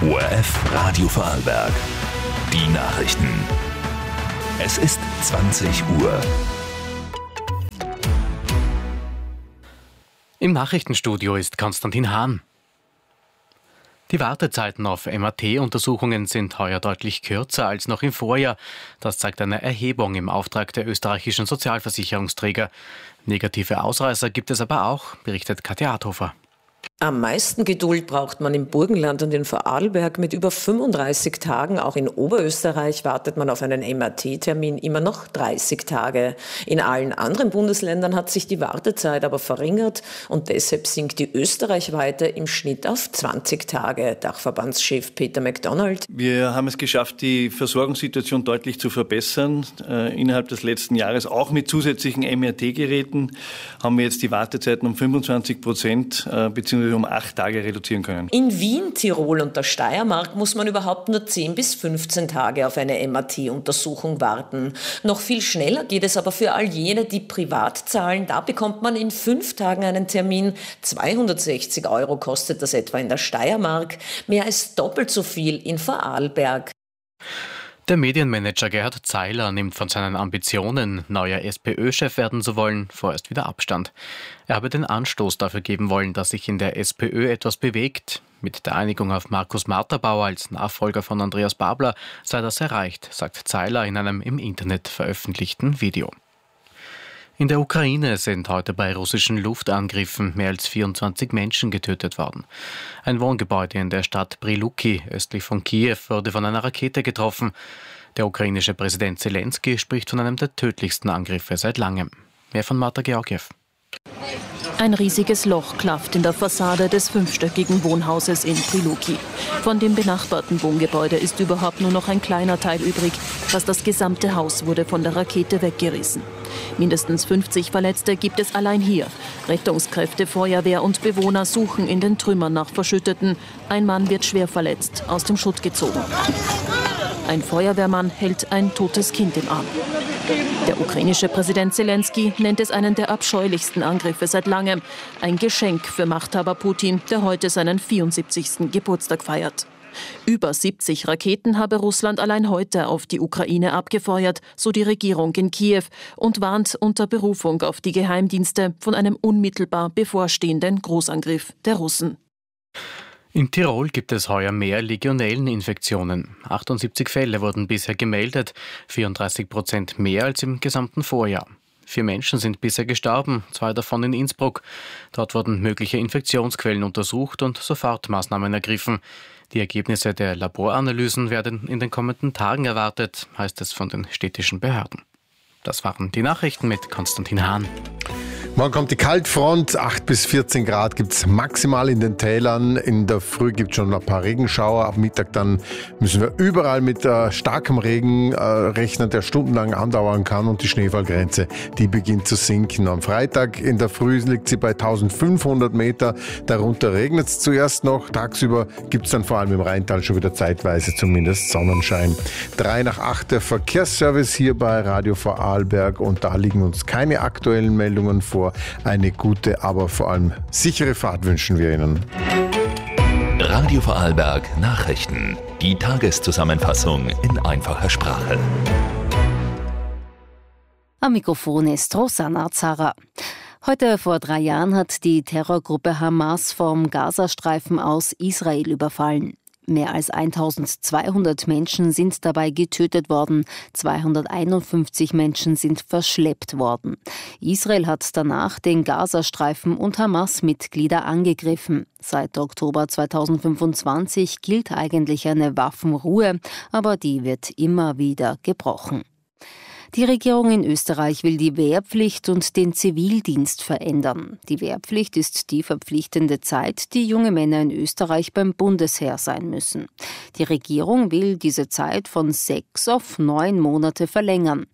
ORF Radio Vorarlberg. Die Nachrichten. Es ist 20 Uhr. Im Nachrichtenstudio ist Konstantin Hahn. Die Wartezeiten auf MRT-Untersuchungen sind heuer deutlich kürzer als noch im Vorjahr. Das zeigt eine Erhebung im Auftrag der österreichischen Sozialversicherungsträger. Negative Ausreißer gibt es aber auch, berichtet Katja Adhofer. Am meisten Geduld braucht man im Burgenland und in Vorarlberg mit über 35 Tagen. Auch in Oberösterreich wartet man auf einen MRT-Termin immer noch 30 Tage. In allen anderen Bundesländern hat sich die Wartezeit aber verringert und deshalb sinkt die österreichweite im Schnitt auf 20 Tage. Dachverbandschef Peter McDonald. Wir haben es geschafft, die Versorgungssituation deutlich zu verbessern. Innerhalb des letzten Jahres, auch mit zusätzlichen MRT-Geräten, haben wir jetzt die Wartezeiten um 25% bzw. um 8 Tage reduzieren können. In Wien, Tirol und der Steiermark muss man überhaupt nur 10 bis 15 Tage auf eine MRT-Untersuchung warten. Noch viel schneller geht es aber für all jene, die privat zahlen. Da bekommt man in 5 Tagen einen Termin. 260 € kostet das etwa in der Steiermark. Mehr als doppelt so viel in Vorarlberg. Der Medienmanager Gerhard Zeiler nimmt von seinen Ambitionen, neuer SPÖ-Chef werden zu wollen, vorerst wieder Abstand. Er habe den Anstoß dafür geben wollen, dass sich in der SPÖ etwas bewegt. Mit der Einigung auf Markus Marterbauer als Nachfolger von Andreas Babler sei das erreicht, sagt Zeiler in einem im Internet veröffentlichten Video. In der Ukraine sind heute bei russischen Luftangriffen mehr als 24 Menschen getötet worden. Ein Wohngebäude in der Stadt Priluki, östlich von Kiew, wurde von einer Rakete getroffen. Der ukrainische Präsident Zelensky spricht von einem der tödlichsten Angriffe seit langem. Mehr von Marta Georgiew. Ein riesiges Loch klafft in der Fassade des 5-stöckigen Wohnhauses in Priluki. Von dem benachbarten Wohngebäude ist überhaupt nur noch ein kleiner Teil übrig. Fast das gesamte Haus wurde von der Rakete weggerissen. Mindestens 50 Verletzte gibt es allein hier. Rettungskräfte, Feuerwehr und Bewohner suchen in den Trümmern nach Verschütteten. Ein Mann wird schwer verletzt, aus dem Schutt gezogen. Ein Feuerwehrmann hält ein totes Kind im Arm. Der ukrainische Präsident Zelensky nennt es einen der abscheulichsten Angriffe seit langem. Ein Geschenk für Machthaber Putin, der heute seinen 74. Geburtstag feiert. Über 70 Raketen habe Russland allein heute auf die Ukraine abgefeuert, so die Regierung in Kiew, und warnt unter Berufung auf die Geheimdienste von einem unmittelbar bevorstehenden Großangriff der Russen. In Tirol gibt es heuer mehr Legionelleninfektionen. 78 Fälle wurden bisher gemeldet, 34% mehr als im gesamten Vorjahr. 4 Menschen sind bisher gestorben, 2 davon in Innsbruck. Dort wurden mögliche Infektionsquellen untersucht und Sofortmaßnahmen ergriffen. Die Ergebnisse der Laboranalysen werden in den kommenden Tagen erwartet, heißt es von den städtischen Behörden. Das waren die Nachrichten mit Konstantin Hahn. Morgen kommt die Kaltfront, 8 bis 14 Grad gibt es maximal in den Tälern. In der Früh gibt es schon ein paar Regenschauer. Ab Mittag dann müssen wir überall mit starkem Regen rechnen, der stundenlang andauern kann. Und die Schneefallgrenze, die beginnt zu sinken. Am Freitag in der Früh liegt sie bei 1500 Meter. Darunter regnet es zuerst noch. Tagsüber gibt es dann vor allem im Rheintal schon wieder zeitweise zumindest Sonnenschein. 7 nach 8 der Verkehrsservice hier bei Radio Vorarlberg. Und da liegen uns keine aktuellen Meldungen vor. Eine gute, aber vor allem sichere Fahrt wünschen wir Ihnen. Radio Vorarlberg Nachrichten. Die Tageszusammenfassung in einfacher Sprache. Am Mikrofon ist Rosanna Zara. Heute vor 3 Jahren hat die Terrorgruppe Hamas vom Gazastreifen aus Israel überfallen. Mehr als 1200 Menschen sind dabei getötet worden, 251 Menschen sind verschleppt worden. Israel hat danach den Gazastreifen und Hamas-Mitglieder angegriffen. Seit Oktober 2025 gilt eigentlich eine Waffenruhe, aber die wird immer wieder gebrochen. Die Regierung in Österreich will die Wehrpflicht und den Zivildienst verändern. Die Wehrpflicht ist die verpflichtende Zeit, die junge Männer in Österreich beim Bundesheer sein müssen. Die Regierung will diese Zeit von 6 auf 9 Monate verlängern.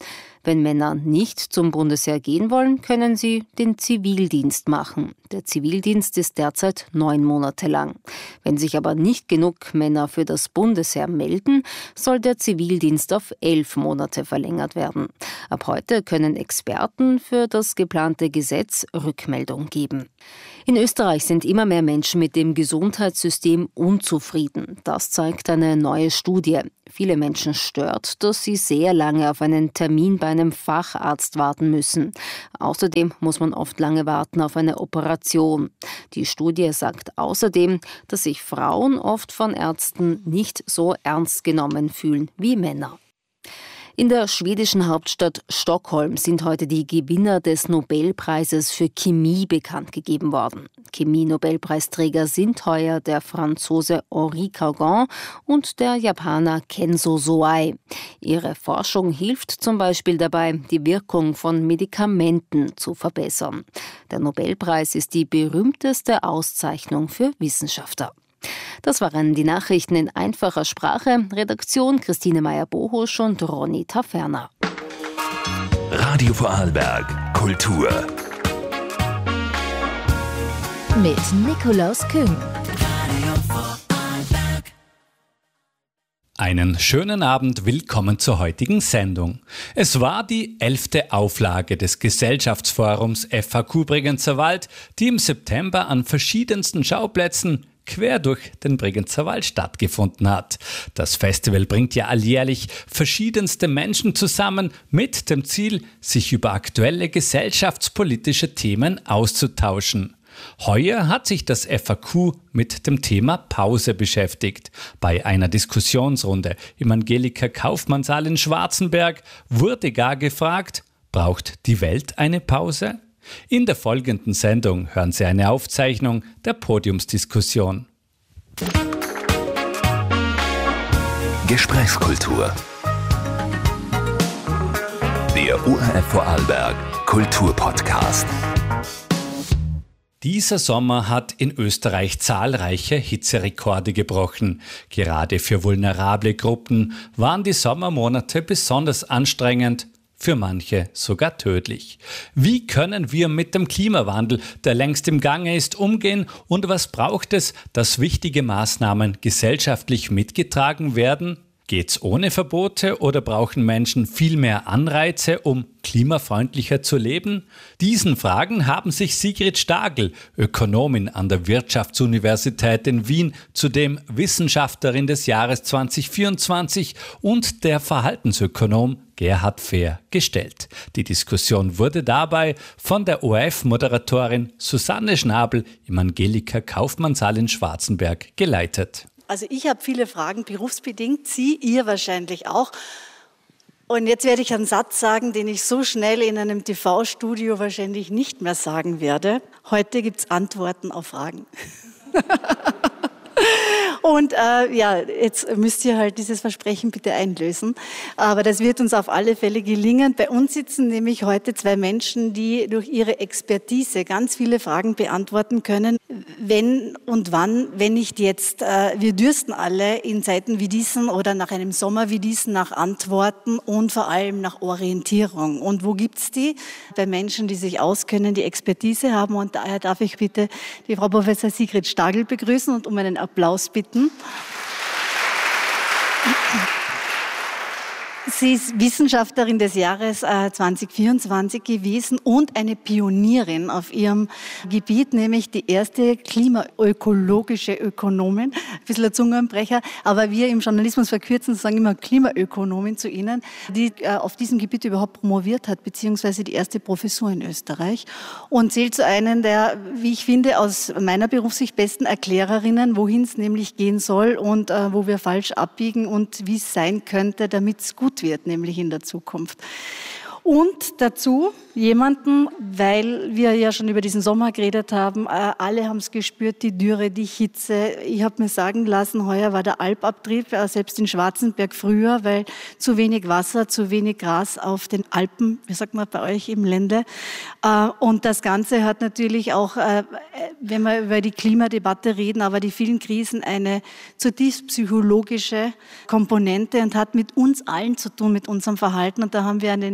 Wenn Männer nicht zum Bundesheer gehen wollen, können sie den Zivildienst machen. Der Zivildienst ist derzeit 9 Monate lang. Wenn sich aber nicht genug Männer für das Bundesheer melden, soll der Zivildienst auf 11 Monate verlängert werden. Ab heute können Experten für das geplante Gesetz Rückmeldung geben. In Österreich sind immer mehr Menschen mit dem Gesundheitssystem unzufrieden. Das zeigt eine neue Studie. Viele Menschen stört, dass sie sehr lange auf einen Termin bei einem Facharzt warten müssen. Außerdem muss man oft lange warten auf eine Operation. Die Studie sagt außerdem, dass sich Frauen oft von Ärzten nicht so ernst genommen fühlen wie Männer. In der schwedischen Hauptstadt Stockholm sind heute die Gewinner des Nobelpreises für Chemie bekannt gegeben worden. Chemie-Nobelpreisträger sind heuer der Franzose Henri Caugan und der Japaner Kenzo Soai. Ihre Forschung hilft zum Beispiel dabei, die Wirkung von Medikamenten zu verbessern. Der Nobelpreis ist die berühmteste Auszeichnung für Wissenschaftler. Das waren die Nachrichten in einfacher Sprache. Redaktion Christine Meyer-Bohusch und Ronny Taferner. Radio Vorarlberg Kultur. Mit Nikolaus Küng. Einen schönen Abend, willkommen zur heutigen Sendung. Es war die 11. Auflage des Gesellschaftsforums FAQ Bregenzer Wald, die im September an verschiedensten Schauplätzen quer durch den Bregenzer Wald stattgefunden hat. Das Festival bringt ja alljährlich verschiedenste Menschen zusammen mit dem Ziel, sich über aktuelle gesellschaftspolitische Themen auszutauschen. Heuer hat sich das FAQ mit dem Thema Pause beschäftigt. Bei einer Diskussionsrunde im Angelika Kaufmannssaal in Schwarzenberg wurde gar gefragt, braucht die Welt eine Pause? In der folgenden Sendung hören Sie eine Aufzeichnung der Podiumsdiskussion. Gesprächskultur. Der ORF Vorarlberg Kulturpodcast. Dieser Sommer hat in Österreich zahlreiche Hitzerekorde gebrochen. Gerade für vulnerable Gruppen waren die Sommermonate besonders anstrengend, für manche sogar tödlich. Wie können wir mit dem Klimawandel, der längst im Gange ist, umgehen und was braucht es, dass wichtige Maßnahmen gesellschaftlich mitgetragen werden? Geht's ohne Verbote oder brauchen Menschen viel mehr Anreize, um klimafreundlicher zu leben? Diesen Fragen haben sich Sigrid Stagl, Ökonomin an der Wirtschaftsuniversität in Wien, zudem Wissenschaftlerin des Jahres 2024 und der Verhaltensökonom Gerhard Fehr gestellt. Die Diskussion wurde dabei von der ORF-Moderatorin Susanne Schnabel im Angelika Kaufmannssaal in Schwarzenberg geleitet. Also ich habe viele Fragen, berufsbedingt, Sie, ihr wahrscheinlich auch. Und jetzt werde ich einen Satz sagen, den ich so schnell in einem TV-Studio wahrscheinlich nicht mehr sagen werde. Heute gibt es Antworten auf Fragen. Und jetzt müsst ihr halt dieses Versprechen bitte einlösen. Aber das wird uns auf alle Fälle gelingen. Bei uns sitzen nämlich heute 2 Menschen, die durch ihre Expertise ganz viele Fragen beantworten können. Wenn und wann, wenn nicht jetzt. Wir dürsten alle in Zeiten wie diesen oder nach einem Sommer wie diesen nach Antworten und vor allem nach Orientierung. Und wo gibt's die? Bei Menschen, die sich auskennen, die Expertise haben. Und daher darf ich bitte die Frau Professor Sigrid Stagl begrüßen und um einen Applaus bitten. Sie ist Wissenschaftlerin des Jahres 2024 gewesen und eine Pionierin auf ihrem Gebiet, nämlich die erste klimaökologische Ökonomin. Ein bisschen ein Zungenbrecher, aber wir im Journalismus verkürzen, sagen immer Klimaökonomin zu Ihnen, die auf diesem Gebiet überhaupt promoviert hat, beziehungsweise die erste Professur in Österreich und zählt zu einer der, wie ich finde, aus meiner Berufssicht besten Erklärerinnen, wohin es nämlich gehen soll und wo wir falsch abbiegen und wie es sein könnte, damit es gut wird, nämlich in der Zukunft. Und dazu jemanden, weil wir ja schon über diesen Sommer geredet haben, alle haben es gespürt, die Dürre, die Hitze. Ich habe mir sagen lassen, heuer war der Alpabtrieb, selbst in Schwarzenberg früher, weil zu wenig Wasser, zu wenig Gras auf den Alpen, wie sagt man bei euch im Lande. Und das Ganze hat natürlich auch, wenn wir über die Klimadebatte reden, aber die vielen Krisen eine zutiefst psychologische Komponente und hat mit uns allen zu tun, mit unserem Verhalten. Und da haben wir in den nächsten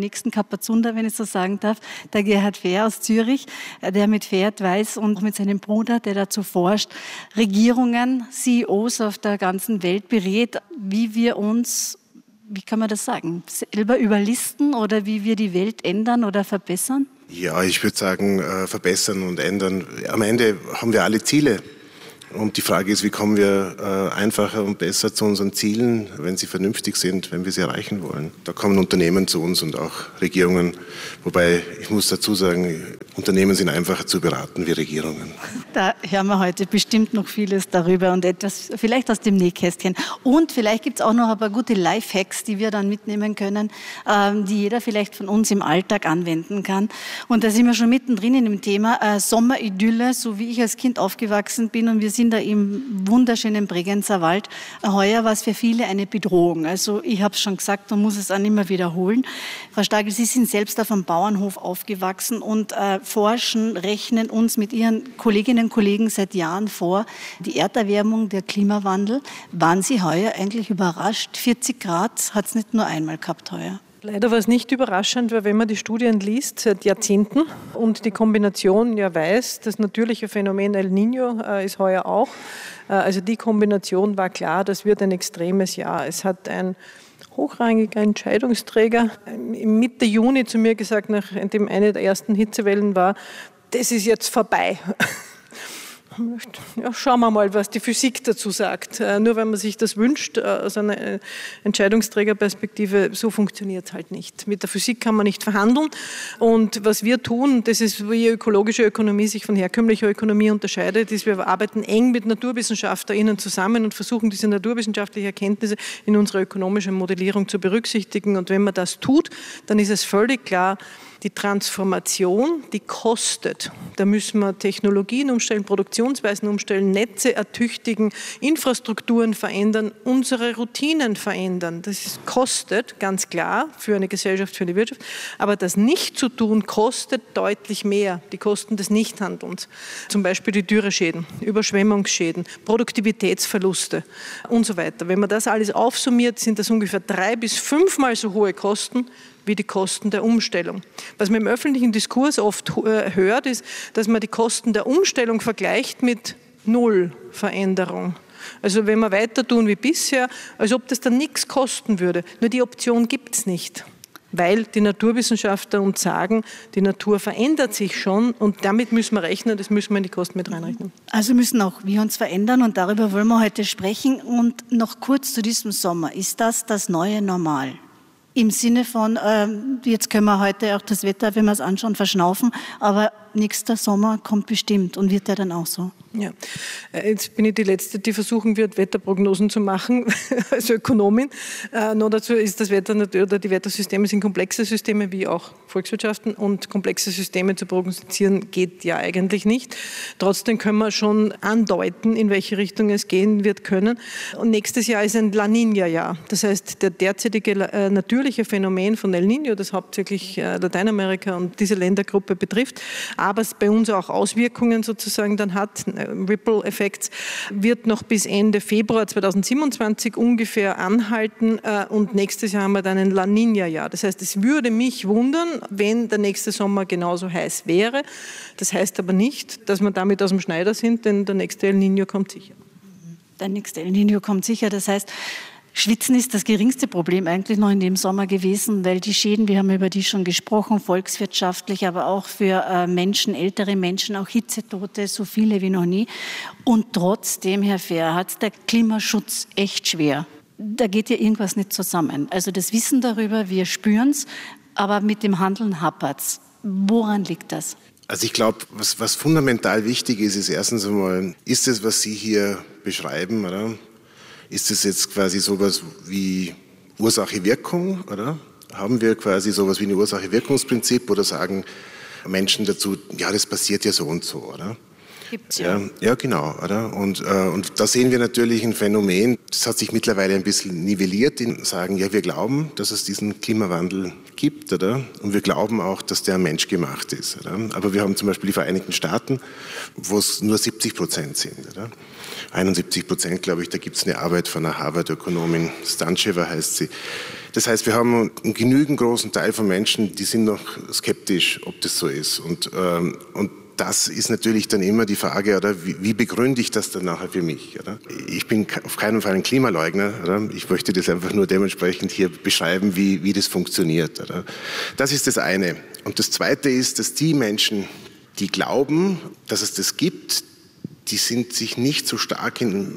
Kapazunder, wenn ich so sagen darf, der Gerhard Fehr aus Zürich, der mit Pferd weiß und mit seinem Bruder, der dazu forscht, Regierungen, CEOs auf der ganzen Welt berät, wie wir uns, wie kann man das sagen, selber überlisten oder wie wir die Welt ändern oder verbessern? Ja, ich würde sagen, verbessern und ändern. Am Ende haben wir alle Ziele. Und die Frage ist, wie kommen wir einfacher und besser zu unseren Zielen, wenn sie vernünftig sind, wenn wir sie erreichen wollen. Da kommen Unternehmen zu uns und auch Regierungen. Wobei, ich muss dazu sagen, Unternehmen sind einfacher zu beraten wie Regierungen. Da hören wir heute bestimmt noch vieles darüber und etwas vielleicht aus dem Nähkästchen. Und vielleicht gibt es auch noch ein paar gute Lifehacks, die wir dann mitnehmen können, die jeder vielleicht von uns im Alltag anwenden kann. Und da sind wir schon mittendrin in dem Thema Sommeridylle, so wie ich als Kind aufgewachsen bin. Und wir sind da im wunderschönen Bregenzer Wald. Heuer war es für viele eine Bedrohung. Also ich habe es schon gesagt, man muss es auch nicht mehr wiederholen. Frau Stagel, Sie sind selbst auf einem Bauernhof aufgewachsen und forschen, rechnen uns mit Ihren Kolleginnen und Kollegen seit Jahren vor, die Erderwärmung, der Klimawandel. Waren Sie heuer eigentlich überrascht? 40 Grad hat es nicht nur einmal gehabt heuer. Leider war es nicht überraschend, weil wenn man die Studien liest seit Jahrzehnten und die Kombination ja weiß, das natürliche Phänomen El Niño ist heuer auch. Also die Kombination war klar, das wird ein extremes Jahr. Es hat ein hochrangiger Entscheidungsträger Mitte Juni zu mir gesagt, nachdem eine der ersten Hitzewellen war, das ist jetzt vorbei. Ja, schauen wir mal, was die Physik dazu sagt. Nur wenn man sich das wünscht, aus einer Entscheidungsträgerperspektive, so funktioniert es halt nicht. Mit der Physik kann man nicht verhandeln. Und was wir tun, das ist, wie ökologische Ökonomie sich von herkömmlicher Ökonomie unterscheidet, ist, wir arbeiten eng mit NaturwissenschaftlerInnen zusammen und versuchen, diese naturwissenschaftlichen Erkenntnisse in unserer ökonomischen Modellierung zu berücksichtigen. Und wenn man das tut, dann ist es völlig klar, die Transformation, die kostet. Da müssen wir Technologien umstellen, Produktionsweisen umstellen, Netze ertüchtigen, Infrastrukturen verändern, unsere Routinen verändern. Das kostet, ganz klar, für eine Gesellschaft, für die Wirtschaft. Aber das nicht zu tun, kostet deutlich mehr. Die Kosten des Nichthandelns. Zum Beispiel die Dürreschäden, Überschwemmungsschäden, Produktivitätsverluste und so weiter. Wenn man das alles aufsummiert, sind das ungefähr 3 bis 5-mal so hohe Kosten wie die Kosten der Umstellung. Was man im öffentlichen Diskurs oft hört, ist, dass man die Kosten der Umstellung vergleicht mit Null-Veränderung. Also wenn wir weiter tun wie bisher, als ob das dann nichts kosten würde. Nur die Option gibt es nicht, weil die Naturwissenschaftler uns sagen, die Natur verändert sich schon und damit müssen wir rechnen, das müssen wir in die Kosten mit reinrechnen. Also müssen auch wir uns verändern und darüber wollen wir heute sprechen. Und noch kurz zu diesem Sommer. Ist das neue Normal? Im Sinne von, jetzt können wir heute auch das Wetter, wenn wir es anschauen, verschnaufen, aber nächster Sommer kommt bestimmt und wird der dann auch so? Ja, jetzt bin ich die Letzte, die versuchen wird, Wetterprognosen zu machen als Ökonomin. Noch dazu ist das Wetter oder die Wettersysteme sind komplexe Systeme, wie auch Volkswirtschaften, und komplexe Systeme zu prognostizieren geht ja eigentlich nicht. Trotzdem können wir schon andeuten, in welche Richtung es gehen wird können. Und nächstes Jahr ist ein La Niña-Jahr. Das heißt, der derzeitige natürliche Phänomen von El Niño, das hauptsächlich Lateinamerika und diese Ländergruppe betrifft, aber es bei uns auch Auswirkungen sozusagen dann hat, Ripple-Effekts, wird noch bis Ende Februar 2027 ungefähr anhalten und nächstes Jahr haben wir dann ein La Niña-Jahr. Das heißt, es würde mich wundern, wenn der nächste Sommer genauso heiß wäre. Das heißt aber nicht, dass wir damit aus dem Schneider sind, denn der nächste El Niño kommt sicher. Der nächste El Niño kommt sicher, das heißt, Schwitzen ist das geringste Problem eigentlich noch in dem Sommer gewesen, weil die Schäden, wir haben über die schon gesprochen, volkswirtschaftlich, aber auch für Menschen, ältere Menschen, auch Hitzetote, so viele wie noch nie. Und trotzdem, Herr Fehr, hat der Klimaschutz echt schwer. Da geht ja irgendwas nicht zusammen. Also das Wissen darüber, wir spüren es, aber mit dem Handeln hapert's. Woran liegt das? Also ich glaube, was fundamental wichtig ist, ist erstens einmal, ist es, was Sie hier beschreiben, oder? Ist es jetzt quasi sowas wie Ursache-Wirkung, oder? Haben wir quasi sowas wie ein Ursache-Wirkungsprinzip oder sagen Menschen dazu, ja, das passiert ja so und so, oder? Gibt's ja. Ja, genau. Oder? Und da sehen wir natürlich ein Phänomen, das hat sich mittlerweile ein bisschen nivelliert, die sagen, ja, wir glauben, dass es diesen Klimawandel gibt, oder? Und wir glauben auch, dass der menschgemacht ist. Oder? Aber wir haben zum Beispiel die Vereinigten Staaten, wo es nur 70% sind. Oder? 71%, glaube ich, da gibt es eine Arbeit von einer Harvard-Ökonomin, Stancheva heißt sie. Das heißt, wir haben einen genügend großen Teil von Menschen, die sind noch skeptisch, ob das so ist. Und das ist natürlich dann immer die Frage, oder wie begründe ich das dann nachher für mich? Oder? Ich bin auf keinen Fall ein Klimaleugner. Oder? Ich möchte das einfach nur dementsprechend hier beschreiben, wie das funktioniert. Oder? Das ist das eine. Und das Zweite ist, dass die Menschen, die glauben, dass es das gibt, die sind sich nicht so stark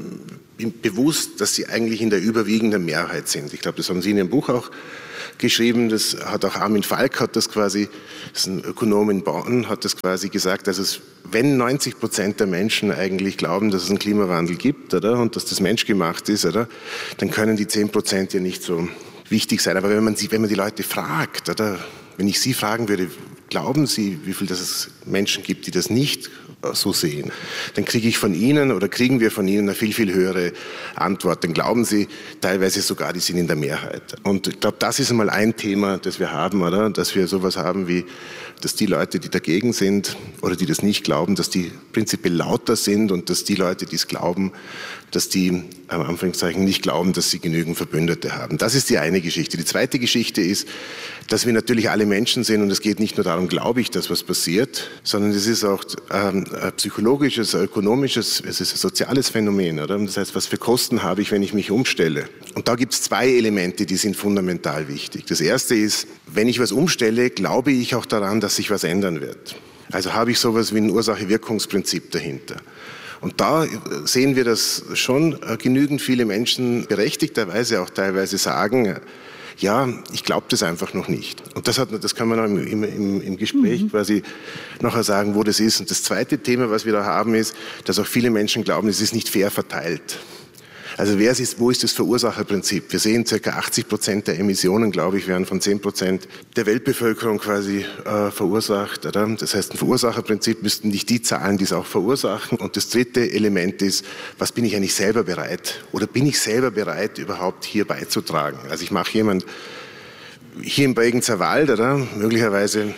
bewusst, dass sie eigentlich in der überwiegenden Mehrheit sind. Ich glaube, das haben Sie in Ihrem Buch auch geschrieben, das hat auch Armin Falk, das ist ein Ökonom in Bonn, hat das quasi gesagt, dass wenn 90% der Menschen eigentlich glauben, dass es einen Klimawandel gibt, oder, und dass das menschgemacht ist, oder, dann können die 10% ja nicht so wichtig sein. Aber wenn man die Leute fragt, oder, wenn ich Sie fragen würde, glauben Sie, wie viel es Menschen gibt, die das nicht so sehen, dann kriegen wir von Ihnen eine viel, viel höhere Antwort. Dann glauben Sie teilweise sogar, die sind in der Mehrheit. Und ich glaube, das ist einmal ein Thema, das wir haben, oder? Dass wir sowas haben wie, dass die Leute, die dagegen sind oder die das nicht glauben, dass die prinzipiell lauter sind und dass die Leute, die es glauben, dass die am Anfangszeichen nicht glauben, dass sie genügend Verbündete haben. Das ist die eine Geschichte. Die zweite Geschichte ist, dass wir natürlich alle Menschen sind und es geht nicht nur darum, glaube ich, dass was passiert, sondern es ist auch ein psychologisches, ein ökonomisches, es ist ein soziales Phänomen. Oder? Das heißt, was für Kosten habe ich, wenn ich mich umstelle? Und da gibt es zwei Elemente, die sind fundamental wichtig. Das erste ist, wenn ich was umstelle, glaube ich auch daran, dass sich was ändern wird. Also habe ich sowas wie ein Ursache-Wirkungsprinzip dahinter. Und da sehen wir, dass schon genügend viele Menschen berechtigterweise auch teilweise sagen, ja, ich glaube das einfach noch nicht. Und das kann man auch im Gespräch quasi nachher sagen, wo das ist. Und das zweite Thema, was wir da haben, ist, dass auch viele Menschen glauben, es ist nicht fair verteilt. Also wo ist das Verursacherprinzip? Wir sehen, ca. 80% der Emissionen, glaube ich, werden von 10% der Weltbevölkerung quasi verursacht. Oder? Das heißt, ein Verursacherprinzip müssten nicht die zahlen, die es auch verursachen. Und das dritte Element ist, was bin ich eigentlich selber bereit? Oder bin ich selber bereit, überhaupt hier beizutragen? Also ich mache jemand hier im Bregenzer Wald, oder? Möglicherweise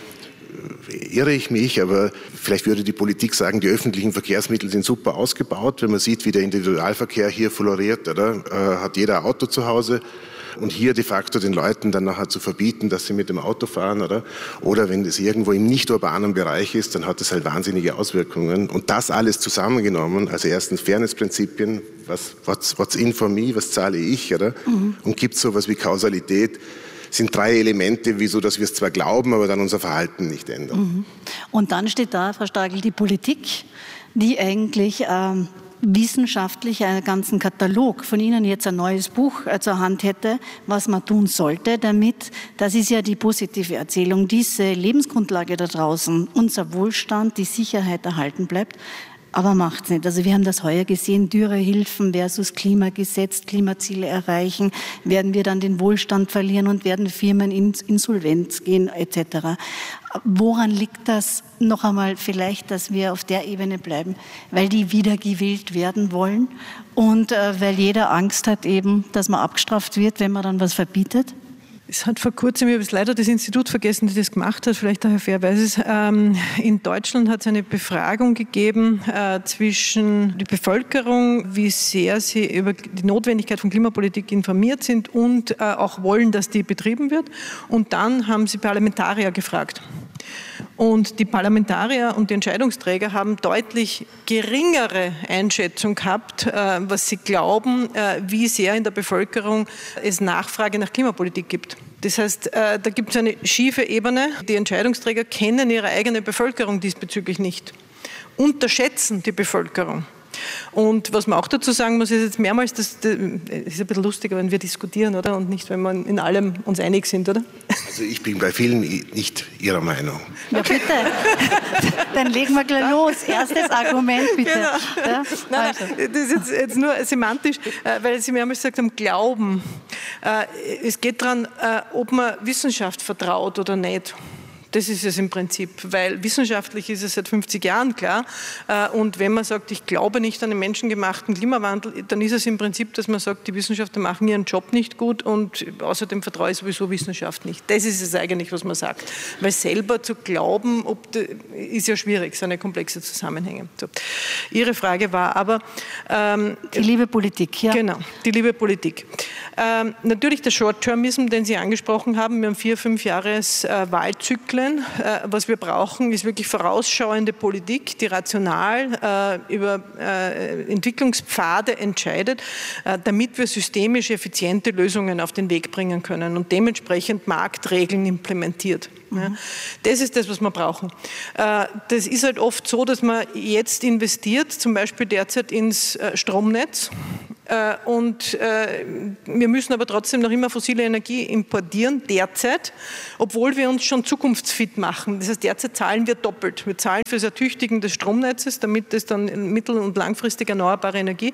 irre ich mich, aber vielleicht würde die Politik sagen, die öffentlichen Verkehrsmittel sind super ausgebaut. Wenn man sieht, wie der Individualverkehr hier floriert, oder? Hat jeder ein Auto zu Hause. Und hier de facto den Leuten dann nachher zu verbieten, dass sie mit dem Auto fahren, oder wenn das irgendwo im nicht urbanen Bereich ist, dann hat das halt wahnsinnige Auswirkungen. Und das alles zusammengenommen, also erstens Fairness-Prinzipien, what's in for me, was zahle ich, oder? Und gibt es sowas wie Kausalität, sind drei Elemente, wieso, dass wir es zwar glauben, aber dann unser Verhalten nicht ändern. Und dann steht da, Frau Stragl, die Politik, die eigentlich wissenschaftlich einen ganzen Katalog von Ihnen jetzt ein neues Buch zur Hand hätte, was man tun sollte, damit, das ist ja die positive Erzählung, diese Lebensgrundlage da draußen, unser Wohlstand, die Sicherheit erhalten bleibt. Aber macht's nicht. Also wir haben das heuer gesehen, Dürrehilfen versus Klimagesetz, Klimaziele erreichen, werden wir dann den Wohlstand verlieren und werden Firmen in Insolvenz gehen etc. Woran liegt das noch einmal vielleicht, dass wir auf der Ebene bleiben? Weil die wieder gewählt werden wollen und weil jeder Angst hat eben, dass man abgestraft wird, wenn man dann was verbietet? Es hat vor kurzem, ich habe jetzt leider das Institut vergessen, das das gemacht hat, vielleicht der Herr Fehr weiß es, in Deutschland hat es eine Befragung gegeben zwischen der Bevölkerung, wie sehr sie über die Notwendigkeit von Klimapolitik informiert sind und auch wollen, dass die betrieben wird. Und dann haben sie Parlamentarier gefragt. Und die Parlamentarier und die Entscheidungsträger haben deutlich geringere Einschätzung gehabt, was sie glauben, wie sehr in der Bevölkerung es Nachfrage nach Klimapolitik gibt. Das heißt, da gibt es eine schiefe Ebene. Die Entscheidungsträger kennen ihre eigene Bevölkerung diesbezüglich nicht, unterschätzen die Bevölkerung. Und was man auch dazu sagen muss, ist jetzt mehrmals, das ist ein bisschen lustiger, wenn wir diskutieren, oder? Und nicht, wenn wir in allem uns einig sind, oder? Also ich bin bei vielen nicht Ihrer Meinung. Ja, bitte. Dann legen wir gleich los. Erstes Argument, bitte. Genau. Ja? Nein, das ist jetzt nur semantisch, weil Sie mehrmals gesagt haben, Glauben. Es geht daran, ob man Wissenschaft vertraut oder nicht. Das ist es im Prinzip, weil wissenschaftlich ist es seit 50 Jahren klar. Und wenn man sagt, ich glaube nicht an den menschengemachten Klimawandel, dann ist es im Prinzip, dass man sagt, die Wissenschaftler machen ihren Job nicht gut und außerdem vertraue ich sowieso Wissenschaft nicht. Das ist es eigentlich, was man sagt. Weil selber zu glauben, ist ja schwierig, so eine komplexe Zusammenhänge. So. Ihre Frage war aber... die liebe Politik, ja. Genau, die liebe Politik. Natürlich der Short-Termism, den Sie angesprochen haben. Wir haben 4-5 Jahres Wahlzyklen. Was wir brauchen, ist wirklich vorausschauende Politik, die rational über Entwicklungspfade entscheidet, damit wir systemisch effiziente Lösungen auf den Weg bringen können und dementsprechend Marktregeln implementiert. Ja, das ist das, was wir brauchen. Das ist halt oft so, dass man jetzt investiert, zum Beispiel derzeit ins Stromnetz. Und wir müssen aber trotzdem noch immer fossile Energie importieren, derzeit, obwohl wir uns schon zukunftsfit machen. Das heißt, derzeit zahlen wir doppelt. Wir zahlen für das Ertüchtigen des Stromnetzes, damit es dann mittel- und langfristig erneuerbare Energie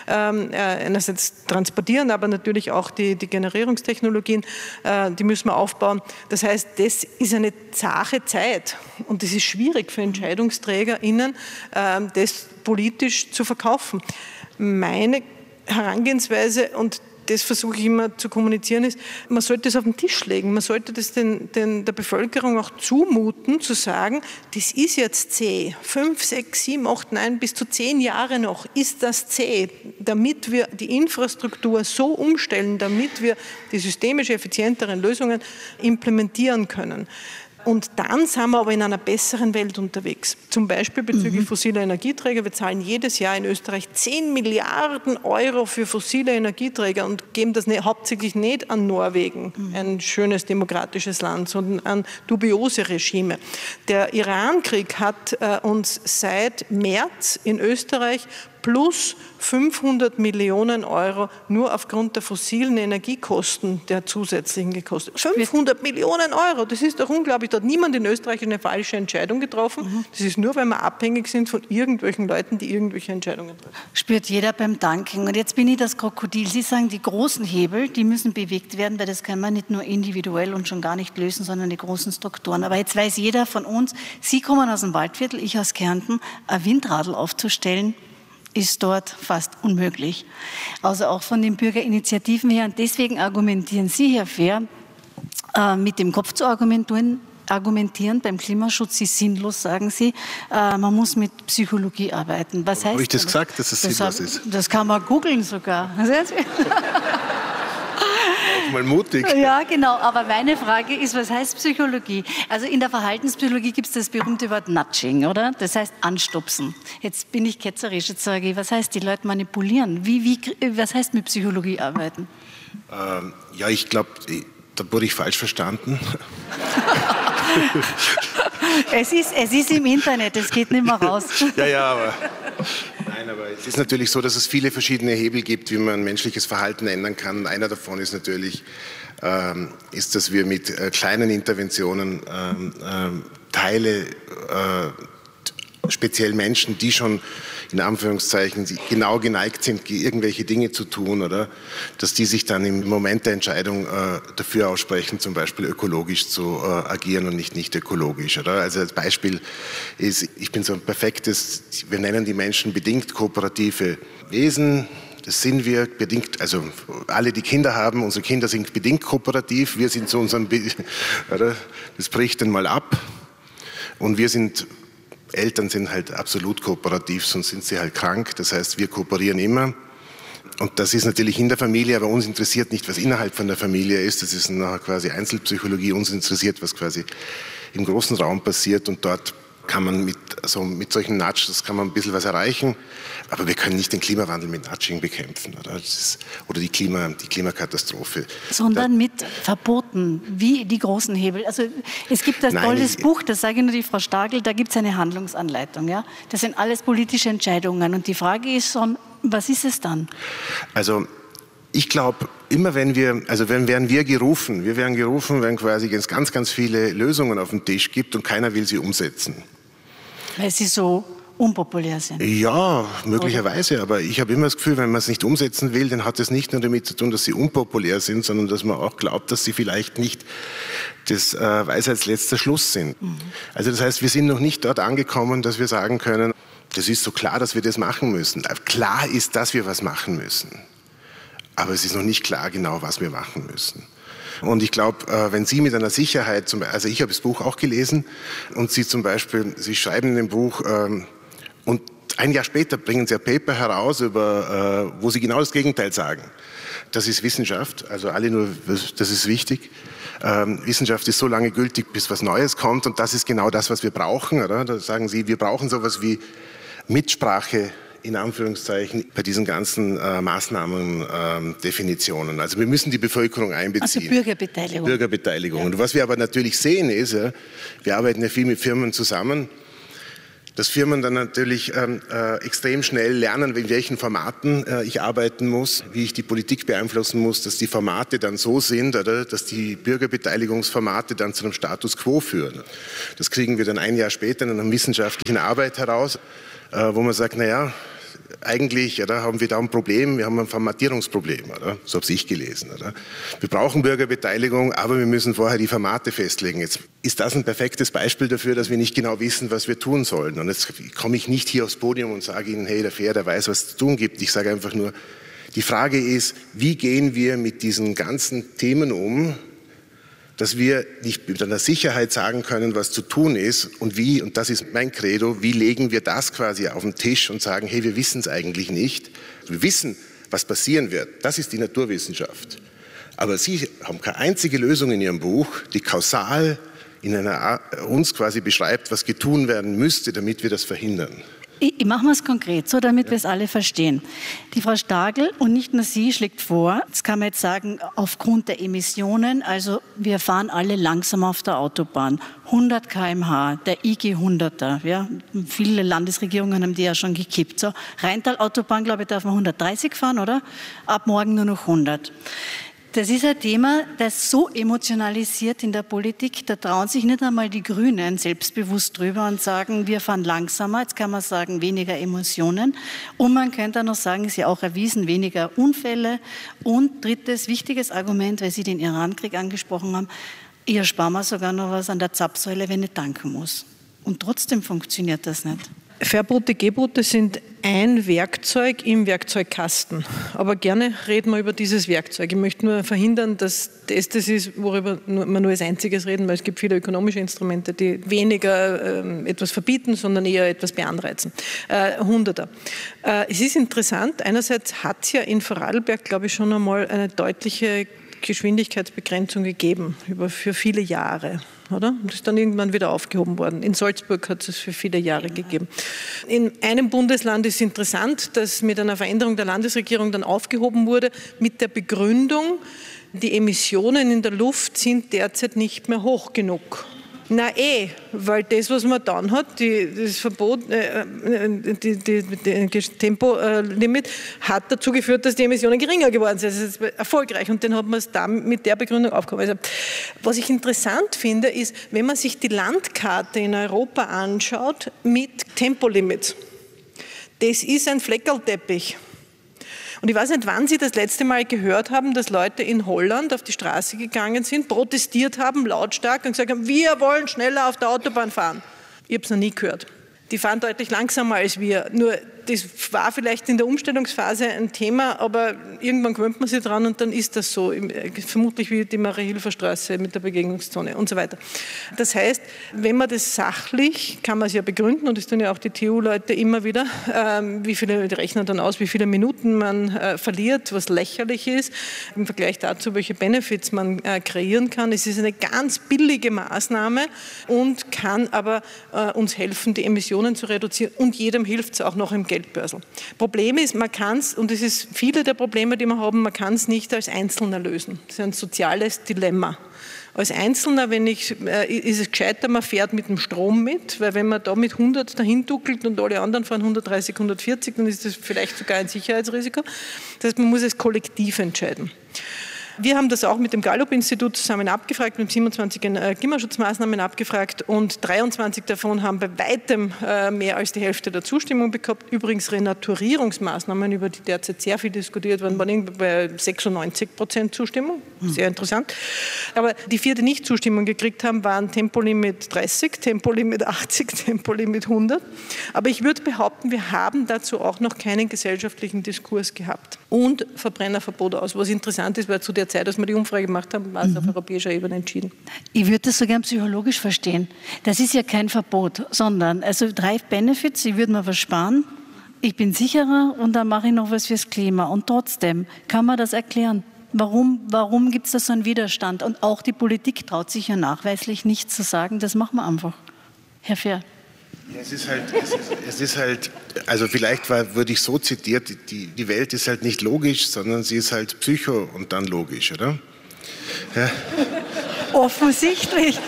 einerseits transportieren, aber natürlich auch die Generierungstechnologien, die müssen wir aufbauen. Das heißt, das ist eine zahre Zeit und es ist schwierig für EntscheidungsträgerInnen, das politisch zu verkaufen. Meine Herangehensweise, und das versuche ich immer zu kommunizieren, ist, man sollte es auf den Tisch legen. Man sollte das der Bevölkerung auch zumuten, zu sagen, das ist jetzt zäh. 5, 6, 7, 8, 9, bis zu 10 Jahre noch ist das zäh, damit wir die Infrastruktur so umstellen, damit wir die systemisch effizienteren Lösungen implementieren können. Und dann sind wir aber in einer besseren Welt unterwegs. Zum Beispiel bezüglich fossiler Energieträger. Wir zahlen jedes Jahr in Österreich 10 Milliarden Euro für fossile Energieträger und geben das hauptsächlich nicht an Norwegen, ein schönes demokratisches Land, sondern an dubiose Regime. Der Iran-Krieg hat uns seit März in Österreich plus 500 Millionen Euro nur aufgrund der fossilen Energiekosten der zusätzlichen gekostet. 500 Millionen Euro, das ist doch unglaublich. Da hat niemand in Österreich eine falsche Entscheidung getroffen. Das ist nur, weil wir abhängig sind von irgendwelchen Leuten, die irgendwelche Entscheidungen treffen. Spürt jeder beim Danken. Und jetzt bin ich das Krokodil. Sie sagen, die großen Hebel, die müssen bewegt werden, weil das kann man nicht nur individuell und schon gar nicht lösen, sondern die großen Strukturen. Aber jetzt weiß jeder von uns, Sie kommen aus dem Waldviertel, ich aus Kärnten, ein Windradl aufzustellen, ist dort fast unmöglich. Also auch von den Bürgerinitiativen her. Und deswegen argumentieren Sie, Herr Fehr, mit dem Kopf zu argumentieren beim Klimaschutz ist sinnlos, sagen Sie. Man muss mit Psychologie arbeiten. Was heißt habe ich das gesagt, dass es sinnlos ist? Das kann man googeln sogar. Mal mutig. Ja, genau. Aber meine Frage ist, was heißt Psychologie? Also in der Verhaltenspsychologie gibt es das berühmte Wort Nudging, oder? Das heißt anstupsen. Jetzt bin ich ketzerisch, jetzt sage ich, was heißt die Leute manipulieren? Was heißt mit Psychologie arbeiten? Ja, ich glaube, da wurde ich falsch verstanden. Es ist im Internet, es geht nicht mehr raus. Ja, aber es ist natürlich so, dass es viele verschiedene Hebel gibt, wie man menschliches Verhalten ändern kann. Einer davon ist natürlich, dass wir mit kleinen Interventionen Teile, speziell Menschen, die schon in Anführungszeichen genau geneigt sind, irgendwelche Dinge zu tun, oder dass die sich dann im Moment der Entscheidung dafür aussprechen, zum Beispiel ökologisch zu agieren und nicht ökologisch. Oder? Also als Beispiel ist, ich bin so ein perfektes, wir nennen die Menschen bedingt kooperative Wesen. Das sind wir bedingt, also alle, die Kinder haben, unsere Kinder sind bedingt kooperativ, wir sind zu unserem, oder? Das bricht dann mal ab und Eltern sind halt absolut kooperativ, sonst sind sie halt krank. Das heißt, wir kooperieren immer. Und das ist natürlich in der Familie, aber uns interessiert nicht, was innerhalb von der Familie ist. Das ist nachher quasi Einzelpsychologie. Uns interessiert, was quasi im großen Raum passiert. Und dort kann man mit solchen Nudge, das kann man ein bisschen was erreichen. Aber wir können nicht den Klimawandel mit Nudging bekämpfen oder die Klimakatastrophe. Sondern mit Verboten, wie die großen Hebel. Also es gibt ein tolles Buch, das sage ich nur die Frau Stargel, da gibt es eine Handlungsanleitung. Ja? Das sind alles politische Entscheidungen. Und die Frage ist schon, was ist es dann? Also ich glaube, immer werden wir gerufen, wenn quasi es ganz, ganz viele Lösungen auf dem Tisch gibt und keiner will sie umsetzen. Weil sie so unpopulär sind? Ja, möglicherweise, aber ich habe immer das Gefühl, wenn man es nicht umsetzen will, dann hat es nicht nur damit zu tun, dass sie unpopulär sind, sondern dass man auch glaubt, dass sie vielleicht nicht das Weisheitsletzter Schluss sind. Also das heißt, wir sind noch nicht dort angekommen, dass wir sagen können, das ist so klar, dass wir das machen müssen. Klar ist, dass wir was machen müssen, aber es ist noch nicht klar genau, was wir machen müssen. Und ich glaube, wenn Sie mit einer Sicherheit, also ich habe das Buch auch gelesen und Sie zum Beispiel, Sie schreiben in dem Buch und ein Jahr später bringen Sie ein Paper heraus, wo Sie genau das Gegenteil sagen. Das ist Wissenschaft, also das ist wichtig. Wissenschaft ist so lange gültig, bis was Neues kommt und das ist genau das, was wir brauchen. Oder? Da sagen Sie, wir brauchen sowas wie Mitsprache in Anführungszeichen bei diesen ganzen Maßnahmen-Definitionen. Also wir müssen die Bevölkerung einbeziehen. Also Bürgerbeteiligung. Bürgerbeteiligung. Ja. Und was wir aber natürlich sehen ist, wir arbeiten ja viel mit Firmen zusammen, dass Firmen dann natürlich extrem schnell lernen, in welchen Formaten ich arbeiten muss, wie ich die Politik beeinflussen muss, dass die Formate dann so sind, oder, dass die Bürgerbeteiligungsformate dann zu einem Status quo führen. Das kriegen wir dann ein Jahr später in einer wissenschaftlichen Arbeit heraus, wo man sagt, naja, eigentlich haben wir da ein Problem, wir haben ein Formatierungsproblem, oder? So habe ich gelesen. Oder? Wir brauchen Bürgerbeteiligung, aber wir müssen vorher die Formate festlegen. Jetzt ist das ein perfektes Beispiel dafür, dass wir nicht genau wissen, was wir tun sollen. Und jetzt komme ich nicht hier aufs Podium und sage Ihnen, hey, der weiß, was es zu tun gibt. Ich sage einfach nur, die Frage ist, wie gehen wir mit diesen ganzen Themen um, dass wir nicht mit einer Sicherheit sagen können, was zu tun ist und wie, und das ist mein Credo, wie legen wir das quasi auf den Tisch und sagen, hey, wir wissen es eigentlich nicht. Wir wissen, was passieren wird. Das ist die Naturwissenschaft. Aber Sie haben keine einzige Lösung in Ihrem Buch, die kausal uns quasi beschreibt, was getan werden müsste, damit wir das verhindern. Ich mache mal es konkret, so damit wir es alle verstehen. Die Frau Stagel und nicht nur sie schlägt vor, das kann man jetzt sagen, aufgrund der Emissionen, also wir fahren alle langsam auf der Autobahn, 100 km/h, der IG 100er, ja, viele Landesregierungen haben die ja schon gekippt. So, Rheintal-Autobahn, glaube ich, darf man 130 fahren, oder? Ab morgen nur noch 100. Das ist ein Thema, das so emotionalisiert in der Politik, da trauen sich nicht einmal die Grünen selbstbewusst drüber und sagen, wir fahren langsamer, jetzt kann man sagen, weniger Emotionen. Und man könnte auch noch sagen, ist ja auch erwiesen, weniger Unfälle. Und drittes, wichtiges Argument, weil Sie den Irankrieg angesprochen haben, hier sparen wir sogar noch was an der Zapfsäule, wenn ich tanken muss. Und trotzdem funktioniert das nicht. Verbote, Gebote sind ein Werkzeug im Werkzeugkasten. Aber gerne reden wir über dieses Werkzeug. Ich möchte nur verhindern, dass das ist, worüber wir nur als einziges reden, weil es gibt viele ökonomische Instrumente, die weniger etwas verbieten, sondern eher etwas beanreizen. 100er. Es ist interessant, einerseits hat es ja in Vorarlberg, glaube ich, schon einmal eine deutliche Geschwindigkeitsbegrenzung gegeben, für viele Jahre. Oder? Das ist dann irgendwann wieder aufgehoben worden. In Salzburg hat es für viele Jahre gegeben. In einem Bundesland ist interessant, dass mit einer Veränderung der Landesregierung dann aufgehoben wurde, mit der Begründung, die Emissionen in der Luft sind derzeit nicht mehr hoch genug. Na weil das, was man dann hat, das Verbot, das Tempolimit, hat dazu geführt, dass die Emissionen geringer geworden sind. Das ist erfolgreich und dann hat man es da mit der Begründung aufgehoben. Also, was ich interessant finde, ist, wenn man sich die Landkarte in Europa anschaut mit Tempolimits, das ist ein Fleckerlteppich. Und ich weiß nicht, wann Sie das letzte Mal gehört haben, dass Leute in Holland auf die Straße gegangen sind, protestiert haben, lautstark und gesagt haben, wir wollen schneller auf der Autobahn fahren. Ich habe es noch nie gehört. Die fahren deutlich langsamer als wir. Nur das war vielleicht in der Umstellungsphase ein Thema, aber irgendwann gewöhnt man sich dran und dann ist das so. Vermutlich wie die Marie-Hilfer-Straße mit der Begegnungszone und so weiter. Das heißt, wenn man das sachlich, kann man es ja begründen und das tun ja auch die TU-Leute immer wieder, die rechnen dann aus, wie viele Minuten man verliert, was lächerlich ist, im Vergleich dazu, welche Benefits man kreieren kann. Es ist eine ganz billige Maßnahme und kann aber uns helfen, die Emissionen zu reduzieren und jedem hilft es auch noch im Geldbörsel. Problem ist, man kann es, und das ist viele der Probleme, die wir haben, man kann es nicht als Einzelner lösen. Das ist ein soziales Dilemma. Als Einzelner, ist es gescheiter, man fährt mit dem Strom mit, weil wenn man da mit 100 dahin duckelt und alle anderen fahren 130, 140, dann ist das vielleicht sogar ein Sicherheitsrisiko. Das heißt, man muss es kollektiv entscheiden. Wir haben das auch mit dem Gallup-Institut zusammen abgefragt, mit 27 Klimaschutzmaßnahmen abgefragt und 23 davon haben bei weitem mehr als die Hälfte der Zustimmung bekommen. Übrigens Renaturierungsmaßnahmen, über die derzeit sehr viel diskutiert werden, waren irgendwie bei 96% Zustimmung. Sehr interessant. Aber die 4, die nicht Zustimmung gekriegt haben, waren Tempolimit 30, Tempolimit 80, Tempolimit 100. Aber ich würde behaupten, wir haben dazu auch noch keinen gesellschaftlichen Diskurs gehabt. Und Verbrennerverbot aus. Was interessant ist, weil zu der Zeit, als wir die Umfrage gemacht haben, war es auf europäischer Ebene entschieden. Ich würde das so gern psychologisch verstehen. Das ist ja kein Verbot, sondern also 3 Benefits, ich würde mir was sparen, ich bin sicherer und dann mache ich noch was fürs Klima. Und trotzdem kann man das erklären. Warum gibt es da so einen Widerstand? Und auch die Politik traut sich ja nachweislich nicht zu sagen, das machen wir einfach. Herr Fehr. Ja, es ist halt, also vielleicht wurde ich so zitiert, die Welt ist halt nicht logisch, sondern sie ist halt psycho und dann logisch, oder? Ja. Offensichtlich.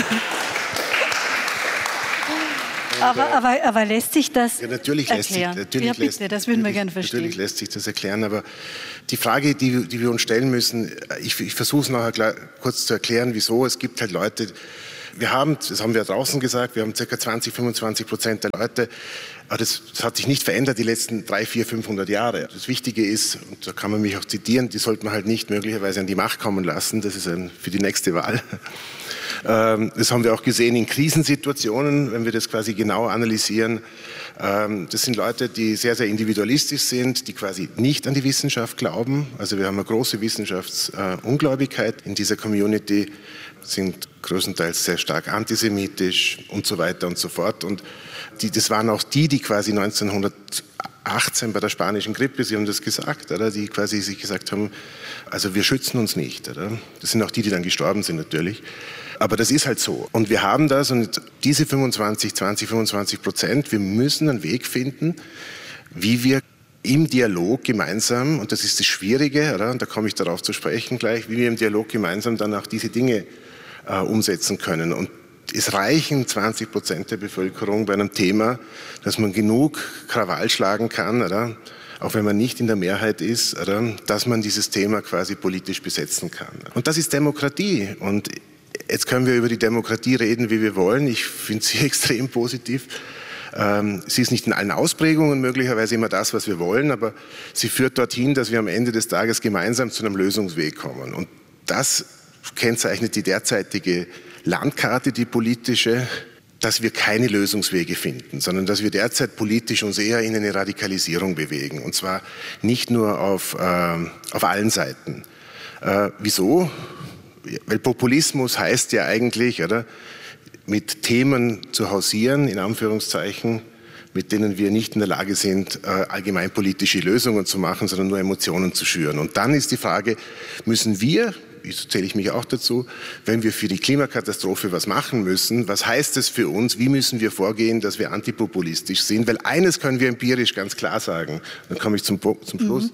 Aber lässt sich das erklären? Das würden wir gerne verstehen. Natürlich lässt sich das erklären, aber die Frage, die wir uns stellen müssen, ich versuche es nachher kurz zu erklären, wieso. Es gibt halt Leute, das haben wir draußen gesagt, wir haben ca. 20-25% der Leute, aber das hat sich nicht verändert die letzten 300, 400, 500 Jahre. Das Wichtige ist, und da kann man mich auch zitieren, die sollte man halt nicht möglicherweise an die Macht kommen lassen, das ist für die nächste Wahl. Das haben wir auch gesehen in Krisensituationen, wenn wir das quasi genau analysieren. Das sind Leute, die sehr, sehr individualistisch sind, die quasi nicht an die Wissenschaft glauben. Also wir haben eine große Wissenschaftsungläubigkeit in dieser Community, sind größtenteils sehr stark antisemitisch und so weiter und so fort. Und das waren auch die quasi 1918 bei der spanischen Grippe, Sie haben das gesagt, oder? Die quasi sich gesagt haben, also wir schützen uns nicht. Oder? Das sind auch die dann gestorben sind natürlich. Aber das ist halt so. Und wir haben das und diese 20-25%, wir müssen einen Weg finden, wie wir im Dialog gemeinsam, und das ist das Schwierige, oder? Und da komme ich darauf zu sprechen gleich, wie wir im Dialog gemeinsam dann auch diese Dinge umsetzen können. Und es reichen 20% der Bevölkerung bei einem Thema, dass man genug Krawall schlagen kann, oder? Auch wenn man nicht in der Mehrheit ist, oder? Dass man dieses Thema quasi politisch besetzen kann. Und das ist Demokratie. Und jetzt können wir über die Demokratie reden, wie wir wollen. Ich finde sie extrem positiv. Sie ist nicht in allen Ausprägungen möglicherweise immer das, was wir wollen, aber sie führt dorthin, dass wir am Ende des Tages gemeinsam zu einem Lösungsweg kommen. Und das kennzeichnet die derzeitige Landkarte, die politische, dass wir keine Lösungswege finden, sondern dass wir derzeit politisch uns eher in eine Radikalisierung bewegen. Und zwar nicht nur auf allen Seiten. Wieso? Weil Populismus heißt ja eigentlich, oder, mit Themen zu hausieren, in Anführungszeichen, mit denen wir nicht in der Lage sind, allgemeinpolitische Lösungen zu machen, sondern nur Emotionen zu schüren. Und dann ist die Frage, müssen wir, zähle ich mich auch dazu, wenn wir für die Klimakatastrophe was machen müssen, was heißt es für uns, wie müssen wir vorgehen, dass wir antipopulistisch sind? Weil eines können wir empirisch ganz klar sagen, dann komme ich zum Schluss.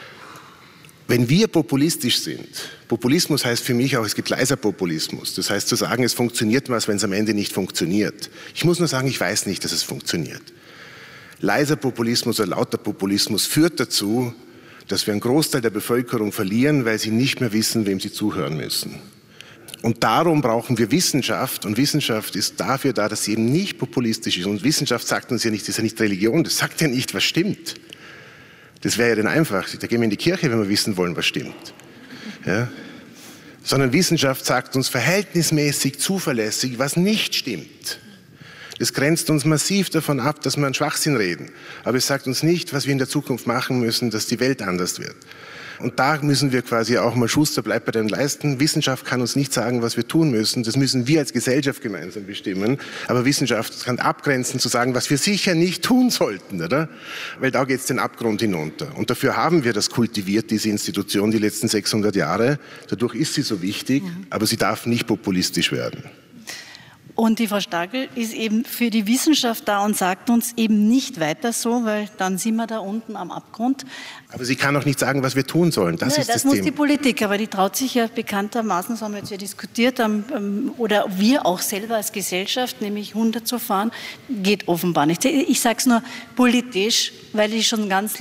Wenn wir populistisch sind, Populismus heißt für mich auch, es gibt leiser Populismus. Das heißt zu sagen, es funktioniert was, wenn es am Ende nicht funktioniert. Ich muss nur sagen, ich weiß nicht, dass es funktioniert. Leiser Populismus oder lauter Populismus führt dazu, dass wir einen Großteil der Bevölkerung verlieren, weil sie nicht mehr wissen, wem sie zuhören müssen. Und darum brauchen wir Wissenschaft. Und Wissenschaft ist dafür da, dass sie eben nicht populistisch ist. Und Wissenschaft sagt uns ja nicht, das ist ja nicht Religion, das sagt ja nicht, was stimmt. Das wäre ja dann einfach. Da gehen wir in die Kirche, wenn wir wissen wollen, was stimmt. Ja? Sondern Wissenschaft sagt uns verhältnismäßig zuverlässig, was nicht stimmt. Das grenzt uns massiv davon ab, dass wir einen Schwachsinn reden. Aber es sagt uns nicht, was wir in der Zukunft machen müssen, dass die Welt anders wird. Und da müssen wir quasi auch mal Schuster bleibt bei den Leisten. Wissenschaft kann uns nicht sagen, was wir tun müssen. Das müssen wir als Gesellschaft gemeinsam bestimmen. Aber Wissenschaft kann abgrenzen, zu sagen, was wir sicher nicht tun sollten, oder? Weil da geht es den Abgrund hinunter. Und dafür haben wir das kultiviert, diese Institution, die letzten 600 Jahre. Dadurch ist sie so wichtig, aber sie darf nicht populistisch werden. Und die Frau Stagel ist eben für die Wissenschaft da und sagt uns eben nicht weiter so, weil dann sind wir da unten am Abgrund. Aber sie kann auch nicht sagen, was wir tun sollen. Das ist das muss Thema. Die Politik, aber die traut sich ja bekanntermaßen, das haben wir jetzt ja diskutiert, oder wir auch selber als Gesellschaft, nämlich runterzufahren, geht offenbar nicht. Ich sage es nur politisch, weil ich schon ganz lang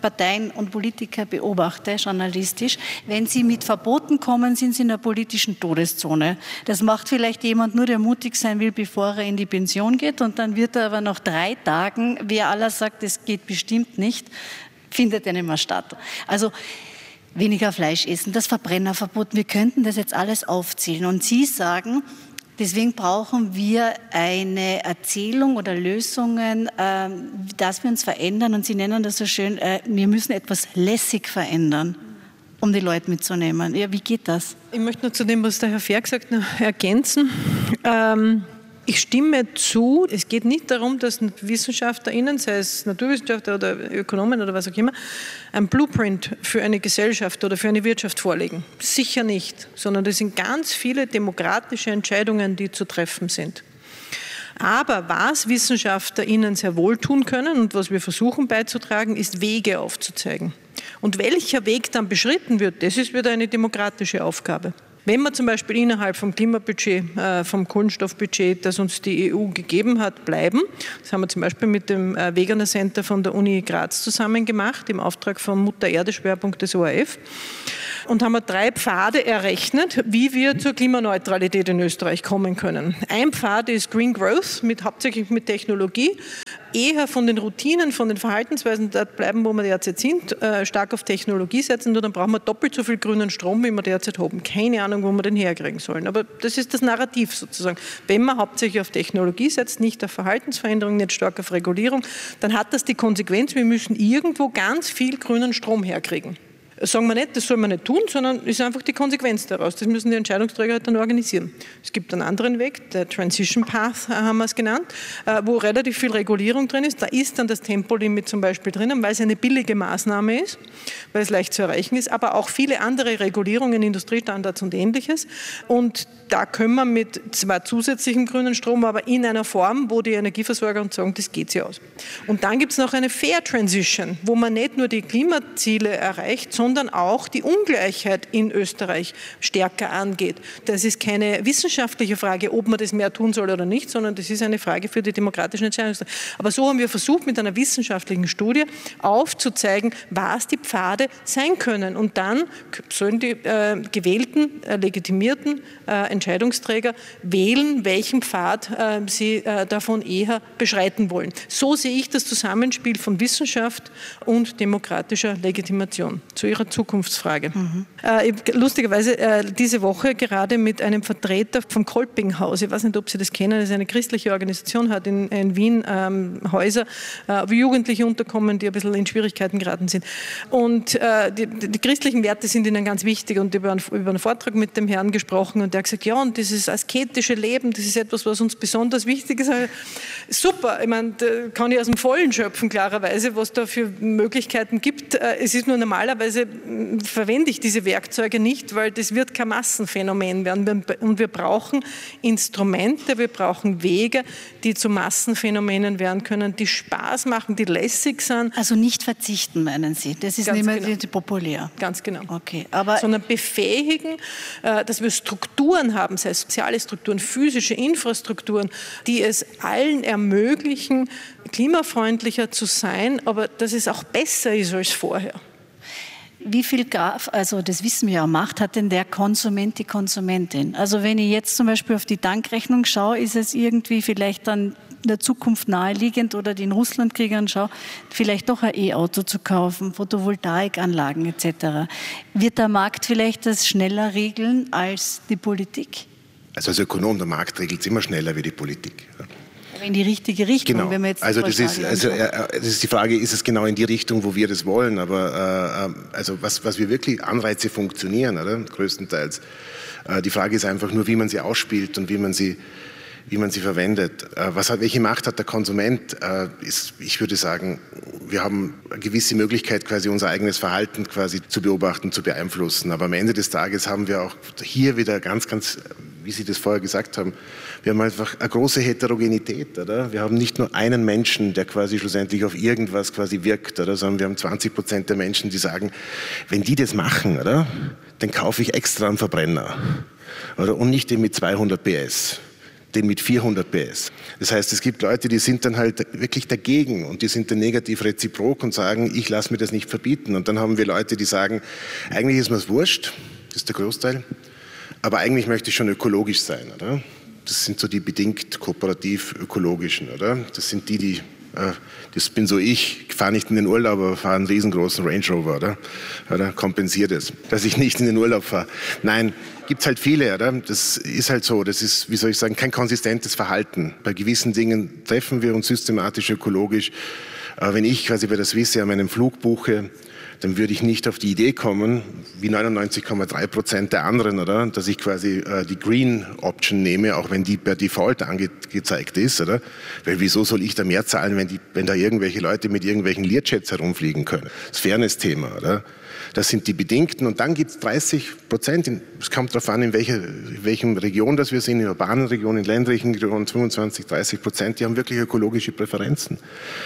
Parteien und Politiker beobachte, journalistisch, wenn sie mit Verboten kommen, sind sie in einer politischen Todeszone. Das macht vielleicht jemand nur, der mutig sein will, bevor er in die Pension geht, und dann wird er aber nach 3 Tagen, wer aller sagt, es geht bestimmt nicht, findet er nicht mehr statt. Also weniger Fleisch essen, das Verbrennerverbot, wir könnten das jetzt alles aufzählen. Und Sie sagen, deswegen brauchen wir eine Erzählung oder Lösungen, dass wir uns verändern. Und Sie nennen das so schön, wir müssen etwas lässig verändern, um die Leute mitzunehmen. Ja, wie geht das? Ich möchte nur zu dem, was der Herr Fehr gesagt hat, ergänzen. Ich stimme zu, es geht nicht darum, dass WissenschaftlerInnen, sei es Naturwissenschaftler oder Ökonomen oder was auch immer, ein Blueprint für eine Gesellschaft oder für eine Wirtschaft vorlegen. Sicher nicht, sondern das sind ganz viele demokratische Entscheidungen, die zu treffen sind. Aber was WissenschaftlerInnen sehr wohl tun können und was wir versuchen beizutragen, ist Wege aufzuzeigen. Und welcher Weg dann beschritten wird, das ist wieder eine demokratische Aufgabe. Wenn wir zum Beispiel innerhalb vom Klimabudget, vom Kohlenstoffbudget, das uns die EU gegeben hat, bleiben, das haben wir zum Beispiel mit dem Wegener Center von der Uni Graz zusammen gemacht, im Auftrag vom Mutter-Erde-Schwerpunkt des ORF, und haben wir 3 Pfade errechnet, wie wir zur Klimaneutralität in Österreich kommen können. Ein Pfad ist Green Growth, hauptsächlich mit Technologie, eher von den Routinen, von den Verhaltensweisen dort bleiben, wo wir derzeit sind, stark auf Technologie setzen, nur dann brauchen wir doppelt so viel grünen Strom, wie wir derzeit haben. Keine Ahnung, wo wir den herkriegen sollen. Aber das ist das Narrativ sozusagen. Wenn man hauptsächlich auf Technologie setzt, nicht auf Verhaltensveränderung, nicht stark auf Regulierung, dann hat das die Konsequenz, wir müssen irgendwo ganz viel grünen Strom herkriegen. Sagen wir nicht, das soll man nicht tun, sondern ist einfach die Konsequenz daraus. Das müssen die Entscheidungsträger halt dann organisieren. Es gibt einen anderen Weg, der Transition Path haben wir es genannt, wo relativ viel Regulierung drin ist. Da ist dann das Tempolimit zum Beispiel drinnen, weil es eine billige Maßnahme ist, weil es leicht zu erreichen ist, aber auch viele andere Regulierungen, Industriestandards und Ähnliches. Und da können wir mit zwar zusätzlichem grünen Strom, aber in einer Form, wo die Energieversorger uns sagen, das geht sich aus. Und dann gibt es noch eine Fair Transition, wo man nicht nur die Klimaziele erreicht, sondern auch die Ungleichheit in Österreich stärker angeht. Das ist keine wissenschaftliche Frage, ob man das mehr tun soll oder nicht, sondern das ist eine Frage für die demokratischen Entscheidungsträger. Aber so haben wir versucht, mit einer wissenschaftlichen Studie aufzuzeigen, was die Pfade sein können. Und dann sollen die gewählten, legitimierten Entscheidungsträger wählen, welchen Pfad sie davon eher beschreiten wollen. So sehe ich das Zusammenspiel von Wissenschaft und demokratischer Legitimation. Zu Ihrer Zukunftsfrage. Lustigerweise diese Woche gerade mit einem Vertreter vom Kolpinghaus, ich weiß nicht, ob Sie das kennen, das ist eine christliche Organisation, hat in Wien Häuser, wo Jugendliche unterkommen, die ein bisschen in Schwierigkeiten geraten sind. Und die christlichen Werte sind ihnen ganz wichtig, und über einen Vortrag mit dem Herrn gesprochen, und der hat gesagt, ja, und dieses asketische Leben, das ist etwas, was uns besonders wichtig ist. Super, ich meine, da kann ich aus dem Vollen schöpfen, klarerweise, was da für Möglichkeiten gibt. Es ist nur normalerweise verwende ich diese Werkzeuge nicht, weil das wird kein Massenphänomen werden. Und wir brauchen Instrumente, wir brauchen Wege, die zu Massenphänomenen werden können, die Spaß machen, die lässig sind. Also nicht verzichten, meinen Sie? Das ist nicht mehr populär. Ganz genau. Okay, sondern befähigen, dass wir Strukturen haben, sei es soziale Strukturen, physische Infrastrukturen, die es allen ermöglichen, klimafreundlicher zu sein, aber dass es auch besser ist als vorher. Wie viel also das wissen wir ja, Macht hat denn der Konsument, die Konsumentin? Also wenn ich jetzt zum Beispiel auf die Tankrechnung schaue, ist es irgendwie vielleicht dann in der Zukunft naheliegend, oder den Russlandkriegern schaue, vielleicht doch ein E-Auto zu kaufen, Photovoltaikanlagen etc. Wird der Markt vielleicht das schneller regeln als die Politik? Also als Ökonom, der Markt regelt es immer schneller wie die Politik. In die richtige Richtung. Genau. Wenn wir jetzt das ist die Frage, ist es genau in die Richtung, wo wir das wollen? Aber was wir wirklich, Anreize funktionieren, oder? Größtenteils. Die Frage ist einfach nur, wie man sie ausspielt und wie man sie verwendet. Welche Macht hat der Konsument? Ich würde sagen, wir haben eine gewisse Möglichkeit, quasi unser eigenes Verhalten quasi zu beobachten, zu beeinflussen. Aber am Ende des Tages haben wir auch hier wieder ganz, wie Sie das vorher gesagt haben, wir haben einfach eine große Heterogenität, oder? Wir haben nicht nur einen Menschen, der quasi schlussendlich auf irgendwas quasi wirkt, oder? Sondern wir haben 20% der Menschen, die sagen, wenn die das machen, oder? Dann kaufe ich extra einen Verbrenner, oder? Und nicht den mit 200 PS. den mit 400 PS. Das heißt, es gibt Leute, die sind dann halt wirklich dagegen und die sind dann negativ reziprok und sagen, ich lasse mir das nicht verbieten. Und dann haben wir Leute, die sagen, eigentlich ist mir es wurscht, das ist der Großteil, aber eigentlich möchte ich schon ökologisch sein, oder? Das sind so die bedingt kooperativ-ökologischen, oder? Das sind die, das bin so ich fahre nicht in den Urlaub, aber fahre einen riesengroßen Range Rover, oder? Kompensiert es, dass ich nicht in den Urlaub fahre. Nein, gibt's halt viele, oder? Das ist halt so, das ist, wie soll ich sagen, kein konsistentes Verhalten. Bei gewissen Dingen treffen wir uns systematisch ökologisch. Aber wenn ich quasi bei der Swissair meinen Flug buche, dann würde ich nicht auf die Idee kommen, wie 99,3% der anderen, oder, dass ich quasi die Green Option nehme, auch wenn die per Default angezeigt ist, oder? Weil wieso soll ich da mehr zahlen, wenn da irgendwelche Leute mit irgendwelchen Learjets herumfliegen können? Das Fairness-Thema, oder? Das sind die Bedingten. Und dann gibt es 30%, es kommt darauf an, in welchen Region das wir sind, in urbanen Regionen, in ländlichen Regionen, 25-30%, die haben wirklich ökologische Präferenzen.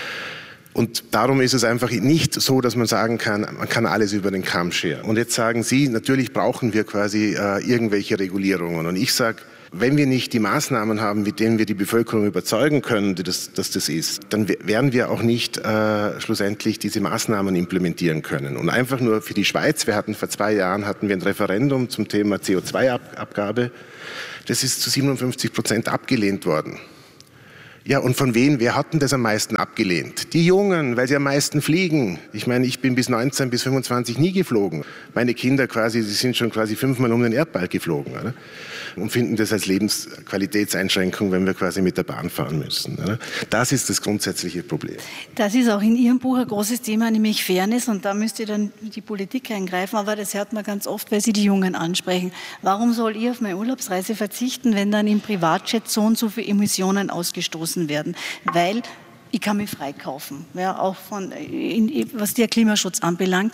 Und darum ist es einfach nicht so, dass man sagen kann, man kann alles über den Kamm scheren. Und jetzt sagen Sie, natürlich brauchen wir quasi irgendwelche Regulierungen. Und ich sage, wenn wir nicht die Maßnahmen haben, mit denen wir die Bevölkerung überzeugen können, dass das ist, dann werden wir auch nicht schlussendlich diese Maßnahmen implementieren können. Und einfach nur für die Schweiz, vor 2 Jahren hatten wir ein Referendum zum Thema CO2-Abgabe. Das ist zu 57% abgelehnt worden. Ja, und von wem? Wer hat denn das am meisten abgelehnt? Die Jungen, weil sie am meisten fliegen. Ich meine, ich bin bis 19, bis 25 nie geflogen. Meine Kinder quasi, die sind schon quasi 5-mal um den Erdball geflogen, oder? Und finden das als Lebensqualitätseinschränkung, wenn wir quasi mit der Bahn fahren müssen, oder? Das ist das grundsätzliche Problem. Das ist auch in Ihrem Buch ein großes Thema, nämlich Fairness. Und da müsste dann die Politik eingreifen. Aber das hört man ganz oft, weil Sie die Jungen ansprechen. Warum soll ich auf meine Urlaubsreise verzichten, wenn dann im Privatjet so und so viele Emissionen ausgestoßen werden, weil ich kann mich freikaufen, ja, auch was der Klimaschutz anbelangt.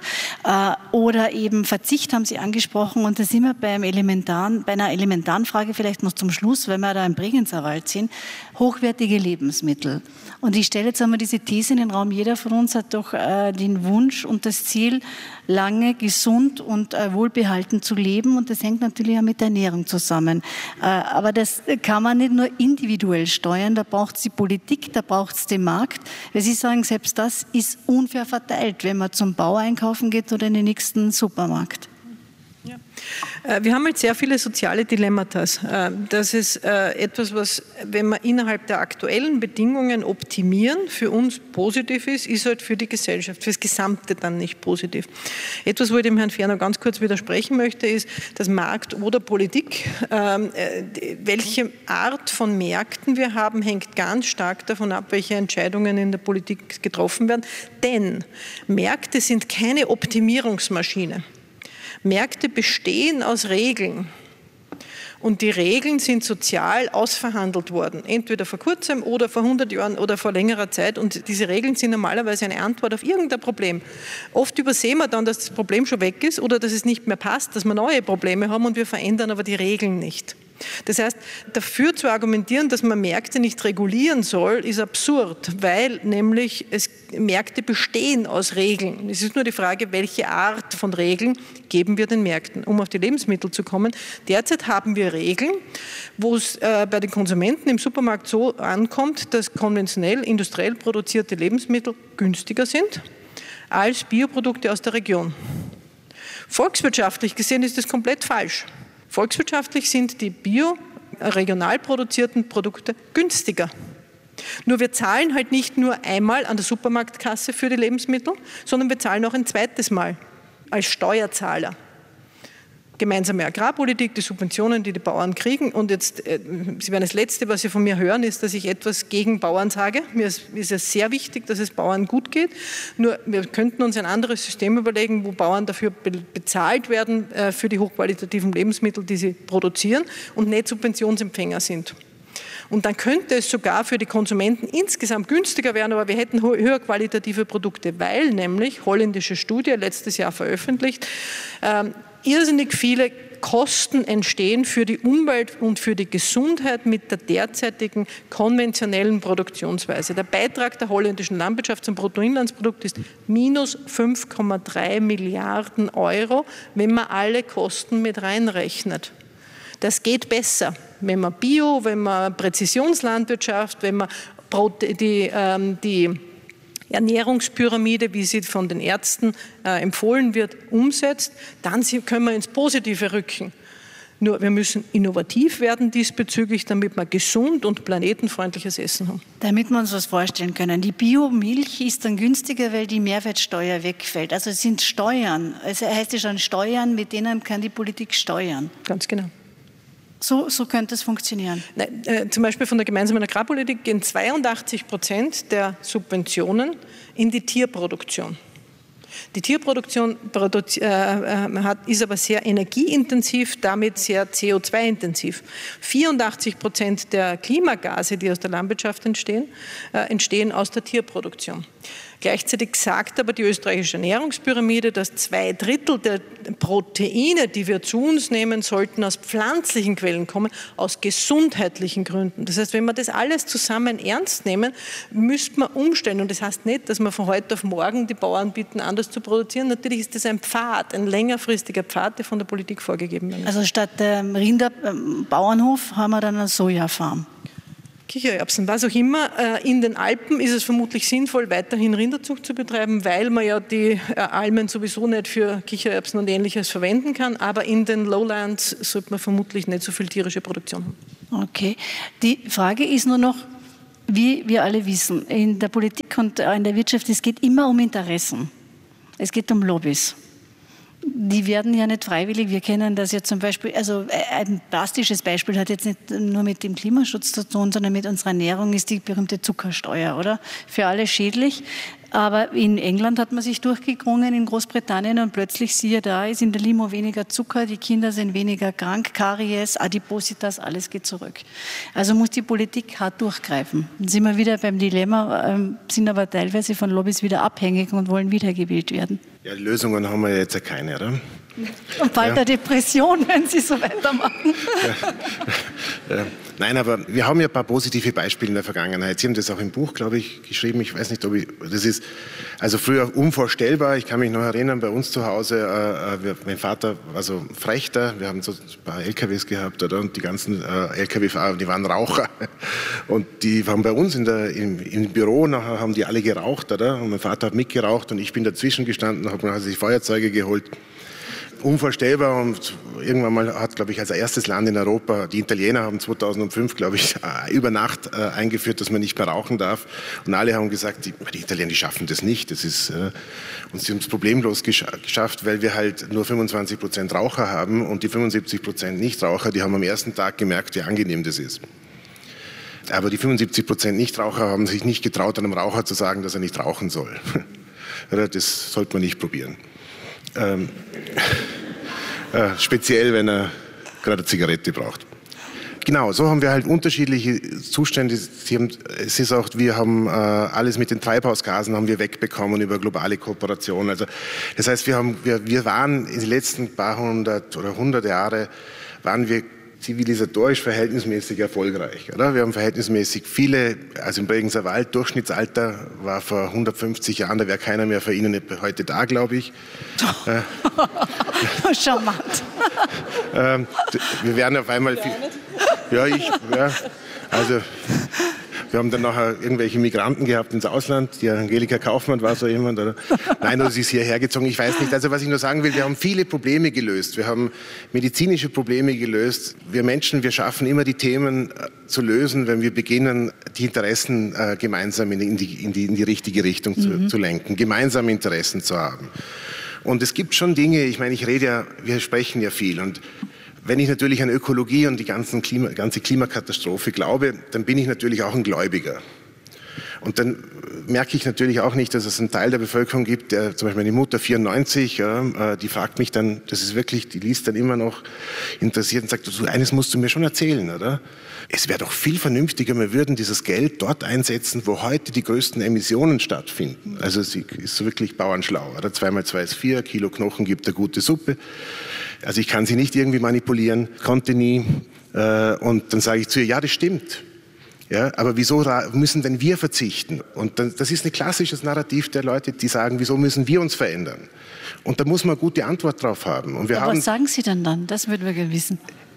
Oder eben Verzicht haben Sie angesprochen und da sind wir bei einer elementaren Frage vielleicht noch zum Schluss, weil wir da im Bregenzerwald Wald sind, hochwertige Lebensmittel. Und ich stelle jetzt einmal diese These in den Raum, jeder von uns hat doch den Wunsch und das Ziel, lange, gesund und wohlbehalten zu leben und das hängt natürlich auch mit der Ernährung zusammen. Aber das kann man nicht nur individuell steuern, da braucht es die Politik, da braucht es den Markt, weil Sie sagen, selbst das ist unfair verteilt, wenn man zum Bauer einkaufen geht oder in den nächsten Supermarkt. Ja. Wir haben halt sehr viele soziale Dilemmata. Das ist etwas, was, wenn wir innerhalb der aktuellen Bedingungen optimieren, für uns positiv ist halt für die Gesellschaft, für das Gesamte dann nicht positiv. Etwas, wo ich dem Herrn Ferner ganz kurz widersprechen möchte, ist, dass Markt oder Politik, welche Art von Märkten wir haben, hängt ganz stark davon ab, welche Entscheidungen in der Politik getroffen werden. Denn Märkte sind keine Optimierungsmaschine. Märkte bestehen aus Regeln und die Regeln sind sozial ausverhandelt worden, entweder vor kurzem oder vor 100 Jahren oder vor längerer Zeit und diese Regeln sind normalerweise eine Antwort auf irgendein Problem. Oft übersehen wir dann, dass das Problem schon weg ist oder dass es nicht mehr passt, dass wir neue Probleme haben und wir verändern aber die Regeln nicht. Das heißt, dafür zu argumentieren, dass man Märkte nicht regulieren soll, ist absurd, weil nämlich Märkte bestehen aus Regeln. Es ist nur die Frage, welche Art von Regeln geben wir den Märkten. Um auf die Lebensmittel zu kommen, derzeit haben wir Regeln, wo es bei den Konsumenten im Supermarkt so ankommt, dass konventionell, industriell produzierte Lebensmittel günstiger sind als Bioprodukte aus der Region. Volkswirtschaftlich gesehen ist das komplett falsch. Volkswirtschaftlich sind die regional produzierten Produkte günstiger. Nur wir zahlen halt nicht nur einmal an der Supermarktkasse für die Lebensmittel, sondern wir zahlen auch ein zweites Mal als Steuerzahler. Gemeinsame Agrarpolitik, die Subventionen, die die Bauern kriegen. Und jetzt, Sie werden das Letzte, was Sie von mir hören, ist, dass ich etwas gegen Bauern sage. Mir ist es sehr wichtig, dass es Bauern gut geht. Nur wir könnten uns ein anderes System überlegen, wo Bauern dafür bezahlt werden für die hochqualitativen Lebensmittel, die sie produzieren und nicht Subventionsempfänger sind. Und dann könnte es sogar für die Konsumenten insgesamt günstiger werden, aber wir hätten höher qualitative Produkte, weil nämlich, holländische Studie, letztes Jahr veröffentlicht, irrsinnig viele Kosten entstehen für die Umwelt und für die Gesundheit mit der derzeitigen konventionellen Produktionsweise. Der Beitrag der holländischen Landwirtschaft zum Bruttoinlandsprodukt ist minus 5,3 Milliarden Euro, wenn man alle Kosten mit reinrechnet. Das geht besser, Wenn man Bio, wenn man Präzisionslandwirtschaft, wenn man die Ernährungspyramide, wie sie von den Ärzten empfohlen wird, umsetzt, dann können wir ins Positive rücken. Nur wir müssen innovativ werden diesbezüglich, damit wir gesund und planetenfreundliches Essen haben. Damit wir uns was vorstellen können. Die Biomilch ist dann günstiger, weil die Mehrwertsteuer wegfällt. Also es sind Steuern. Es heißt ja schon Steuern, mit denen kann die Politik steuern. Ganz genau. So könnte es funktionieren. Nein, zum Beispiel von der gemeinsamen Agrarpolitik gehen 82% der Subventionen in die Tierproduktion. Die Tierproduktion ist aber sehr energieintensiv, damit sehr CO2-intensiv. 84% der Klimagase, die aus der Landwirtschaft entstehen, entstehen aus der Tierproduktion. Gleichzeitig sagt aber die österreichische Ernährungspyramide, dass 2/3 der Proteine, die wir zu uns nehmen sollten, aus pflanzlichen Quellen kommen, aus gesundheitlichen Gründen. Das heißt, wenn wir das alles zusammen ernst nehmen, müsste man umstellen. Und das heißt nicht, dass wir von heute auf morgen die Bauern bitten, anders zu produzieren. Natürlich ist das ein Pfad, ein längerfristiger Pfad, der von der Politik vorgegeben wird. Also statt Rinderbauernhof haben wir dann eine Sojafarm. Kichererbsen, was auch immer. In den Alpen ist es vermutlich sinnvoll, weiterhin Rinderzucht zu betreiben, weil man ja die Almen sowieso nicht für Kichererbsen und Ähnliches verwenden kann. Aber in den Lowlands sollte man vermutlich nicht so viel tierische Produktion haben. Okay. Die Frage ist nur noch, wie wir alle wissen, in der Politik und in der Wirtschaft, es geht immer um Interessen. Es geht um Lobbys. Die werden ja nicht freiwillig. Wir kennen das ja zum Beispiel, also ein drastisches Beispiel hat jetzt nicht nur mit dem Klimaschutz zu tun, sondern mit unserer Ernährung, ist die berühmte Zuckersteuer, oder? Für alle schädlich. Aber in England hat man sich durchgerungen, in Großbritannien, und plötzlich, siehe da, ist in der Limo weniger Zucker, die Kinder sind weniger krank, Karies, Adipositas, alles geht zurück. Also muss die Politik hart durchgreifen. Dann sind wir wieder beim Dilemma, sind aber teilweise von Lobbys wieder abhängig und wollen wiedergewählt werden. Ja, Lösungen haben wir jetzt ja keine, oder? Und bald eine Depression, wenn Sie so weitermachen. Ja. Nein, aber wir haben ja ein paar positive Beispiele in der Vergangenheit. Sie haben das auch im Buch, glaube ich, geschrieben. Ich weiß nicht, das ist also früher unvorstellbar. Ich kann mich noch erinnern, bei uns zu Hause, mein Vater war so Frechter. Wir haben so ein paar LKWs gehabt, oder? Und die ganzen LKW-Fahrer, die waren Raucher. Und die waren bei uns im Büro, nachher haben die alle geraucht, oder? Und mein Vater hat mitgeraucht und ich bin dazwischen gestanden, habe mir die Feuerzeuge geholt. Unvorstellbar, und irgendwann mal hat, glaube ich, als erstes Land in Europa, die Italiener haben 2005, glaube ich, über Nacht eingeführt, dass man nicht mehr rauchen darf. Und alle haben gesagt, die Italiener, die schaffen das nicht. Und sie haben es problemlos geschafft, weil wir halt nur 25% Raucher haben, und die 75% Nichtraucher, die haben am ersten Tag gemerkt, wie angenehm das ist. Aber die 75% Nichtraucher haben sich nicht getraut, einem Raucher zu sagen, dass er nicht rauchen soll. Das sollte man nicht probieren. Speziell, wenn er gerade eine Zigarette braucht. Genau, so haben wir halt unterschiedliche Zustände. Es ist auch, wir haben alles mit den Treibhausgasen haben wir wegbekommen über globale Kooperation. Also das heißt, wir waren in den letzten paar 100 Jahre waren wir zivilisatorisch verhältnismäßig erfolgreich, oder? Wir haben verhältnismäßig viele, also im Bregenzer Wald, Durchschnittsalter war vor 150 Jahren, da wäre keiner mehr für Ihnen heute da, glaube ich. Charmant. Wir werden auf einmal also wir haben dann nachher irgendwelche Migranten gehabt ins Ausland. Die Angelika Kaufmann war so jemand. Oder? Nein, oder sie ist hierher gezogen, ich weiß nicht. Also was ich nur sagen will, wir haben viele Probleme gelöst. Wir haben medizinische Probleme gelöst. Wir Menschen, wir schaffen immer die Themen zu lösen, wenn wir beginnen, die Interessen gemeinsam in die richtige Richtung zu lenken, gemeinsame Interessen zu haben. Und es gibt schon Dinge, ich meine, wir sprechen ja viel, und wenn ich natürlich an Ökologie und die ganze Klimakatastrophe glaube, dann bin ich natürlich auch ein Gläubiger. Und dann merke ich natürlich auch nicht, dass es einen Teil der Bevölkerung gibt, der, zum Beispiel meine Mutter 94, die fragt mich dann, das ist wirklich, die liest dann immer noch interessiert und sagt, eines musst du mir schon erzählen, oder? Es wäre doch viel vernünftiger, wir würden dieses Geld dort einsetzen, wo heute die größten Emissionen stattfinden. Also sie ist so wirklich bauernschlau, oder? 2 mal 2 ist 4, Kilo Knochen gibt eine gute Suppe. Also ich kann sie nicht irgendwie manipulieren, konnte nie. Und dann sage ich zu ihr, ja, das stimmt. Ja, aber wieso müssen denn wir verzichten? Und das ist ein klassisches Narrativ der Leute, die sagen, wieso müssen wir uns verändern? Und da muss man eine gute Antwort drauf haben. Und was sagen Sie denn dann? Das würden wir gerne wissen.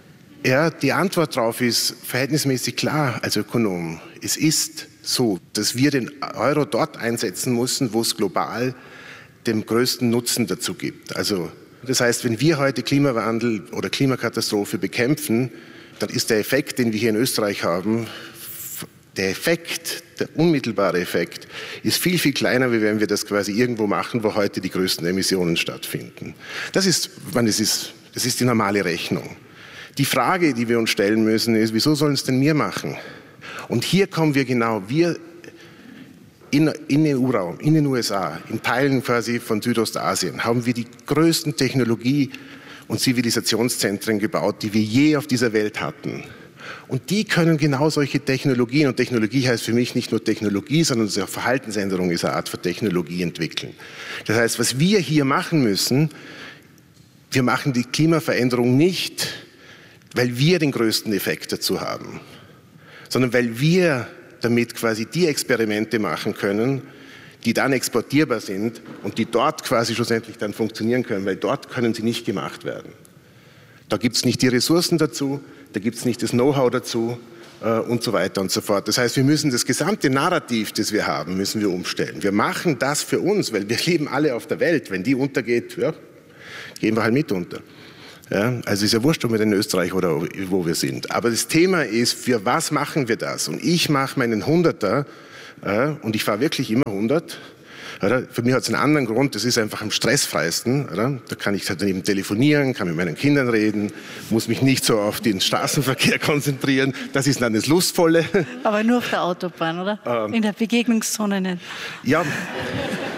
Ja, die Antwort darauf ist verhältnismäßig klar als Ökonom. Es ist so, dass wir den Euro dort einsetzen müssen, wo es global den größten Nutzen dazu gibt. Also, das heißt, wenn wir heute Klimawandel oder Klimakatastrophe bekämpfen, dann ist der Effekt, den wir hier in Österreich haben, der unmittelbare Effekt, ist viel, viel kleiner, wie wenn wir das quasi irgendwo machen, wo heute die größten Emissionen stattfinden. Das ist die normale Rechnung. Die Frage, die wir uns stellen müssen, ist, wieso sollen es denn wir machen? Und hier kommen wir wir in den EU-Raum, in den USA, in Teilen quasi von Südostasien, haben wir die größten Technologie- und Zivilisationszentren gebaut, die wir je auf dieser Welt hatten. Und die können genau solche Technologien, und Technologie heißt für mich nicht nur Technologie, sondern auch Verhaltensänderung ist eine Art von Technologie entwickeln. Das heißt, was wir hier machen müssen, wir machen die Klimaveränderung nicht, weil wir den größten Effekt dazu haben, sondern weil wir damit quasi die Experimente machen können, die dann exportierbar sind und die dort quasi schlussendlich dann funktionieren können, weil dort können sie nicht gemacht werden. Da gibt es nicht die Ressourcen dazu, da gibt es nicht das Know-how dazu und so weiter und so fort. Das heißt, wir müssen das gesamte Narrativ, das wir haben, müssen wir umstellen. Wir machen das für uns, weil wir leben alle auf der Welt. Wenn die untergeht, ja, gehen wir halt mit unter. Ja, also ist ja wurscht, ob wir in Österreich oder wo wir sind. Aber das Thema ist, für was machen wir das? Und ich mache meinen 100er und ich fahre wirklich immer 100. Oder? Für mich hat es einen anderen Grund, das ist einfach am stressfreisten. Oder? Da kann ich halt daneben telefonieren, kann mit meinen Kindern reden, muss mich nicht so auf den Straßenverkehr konzentrieren. Das ist dann das Lustvolle. Aber nur auf der Autobahn, oder? In der Begegnungszone nicht. Ja,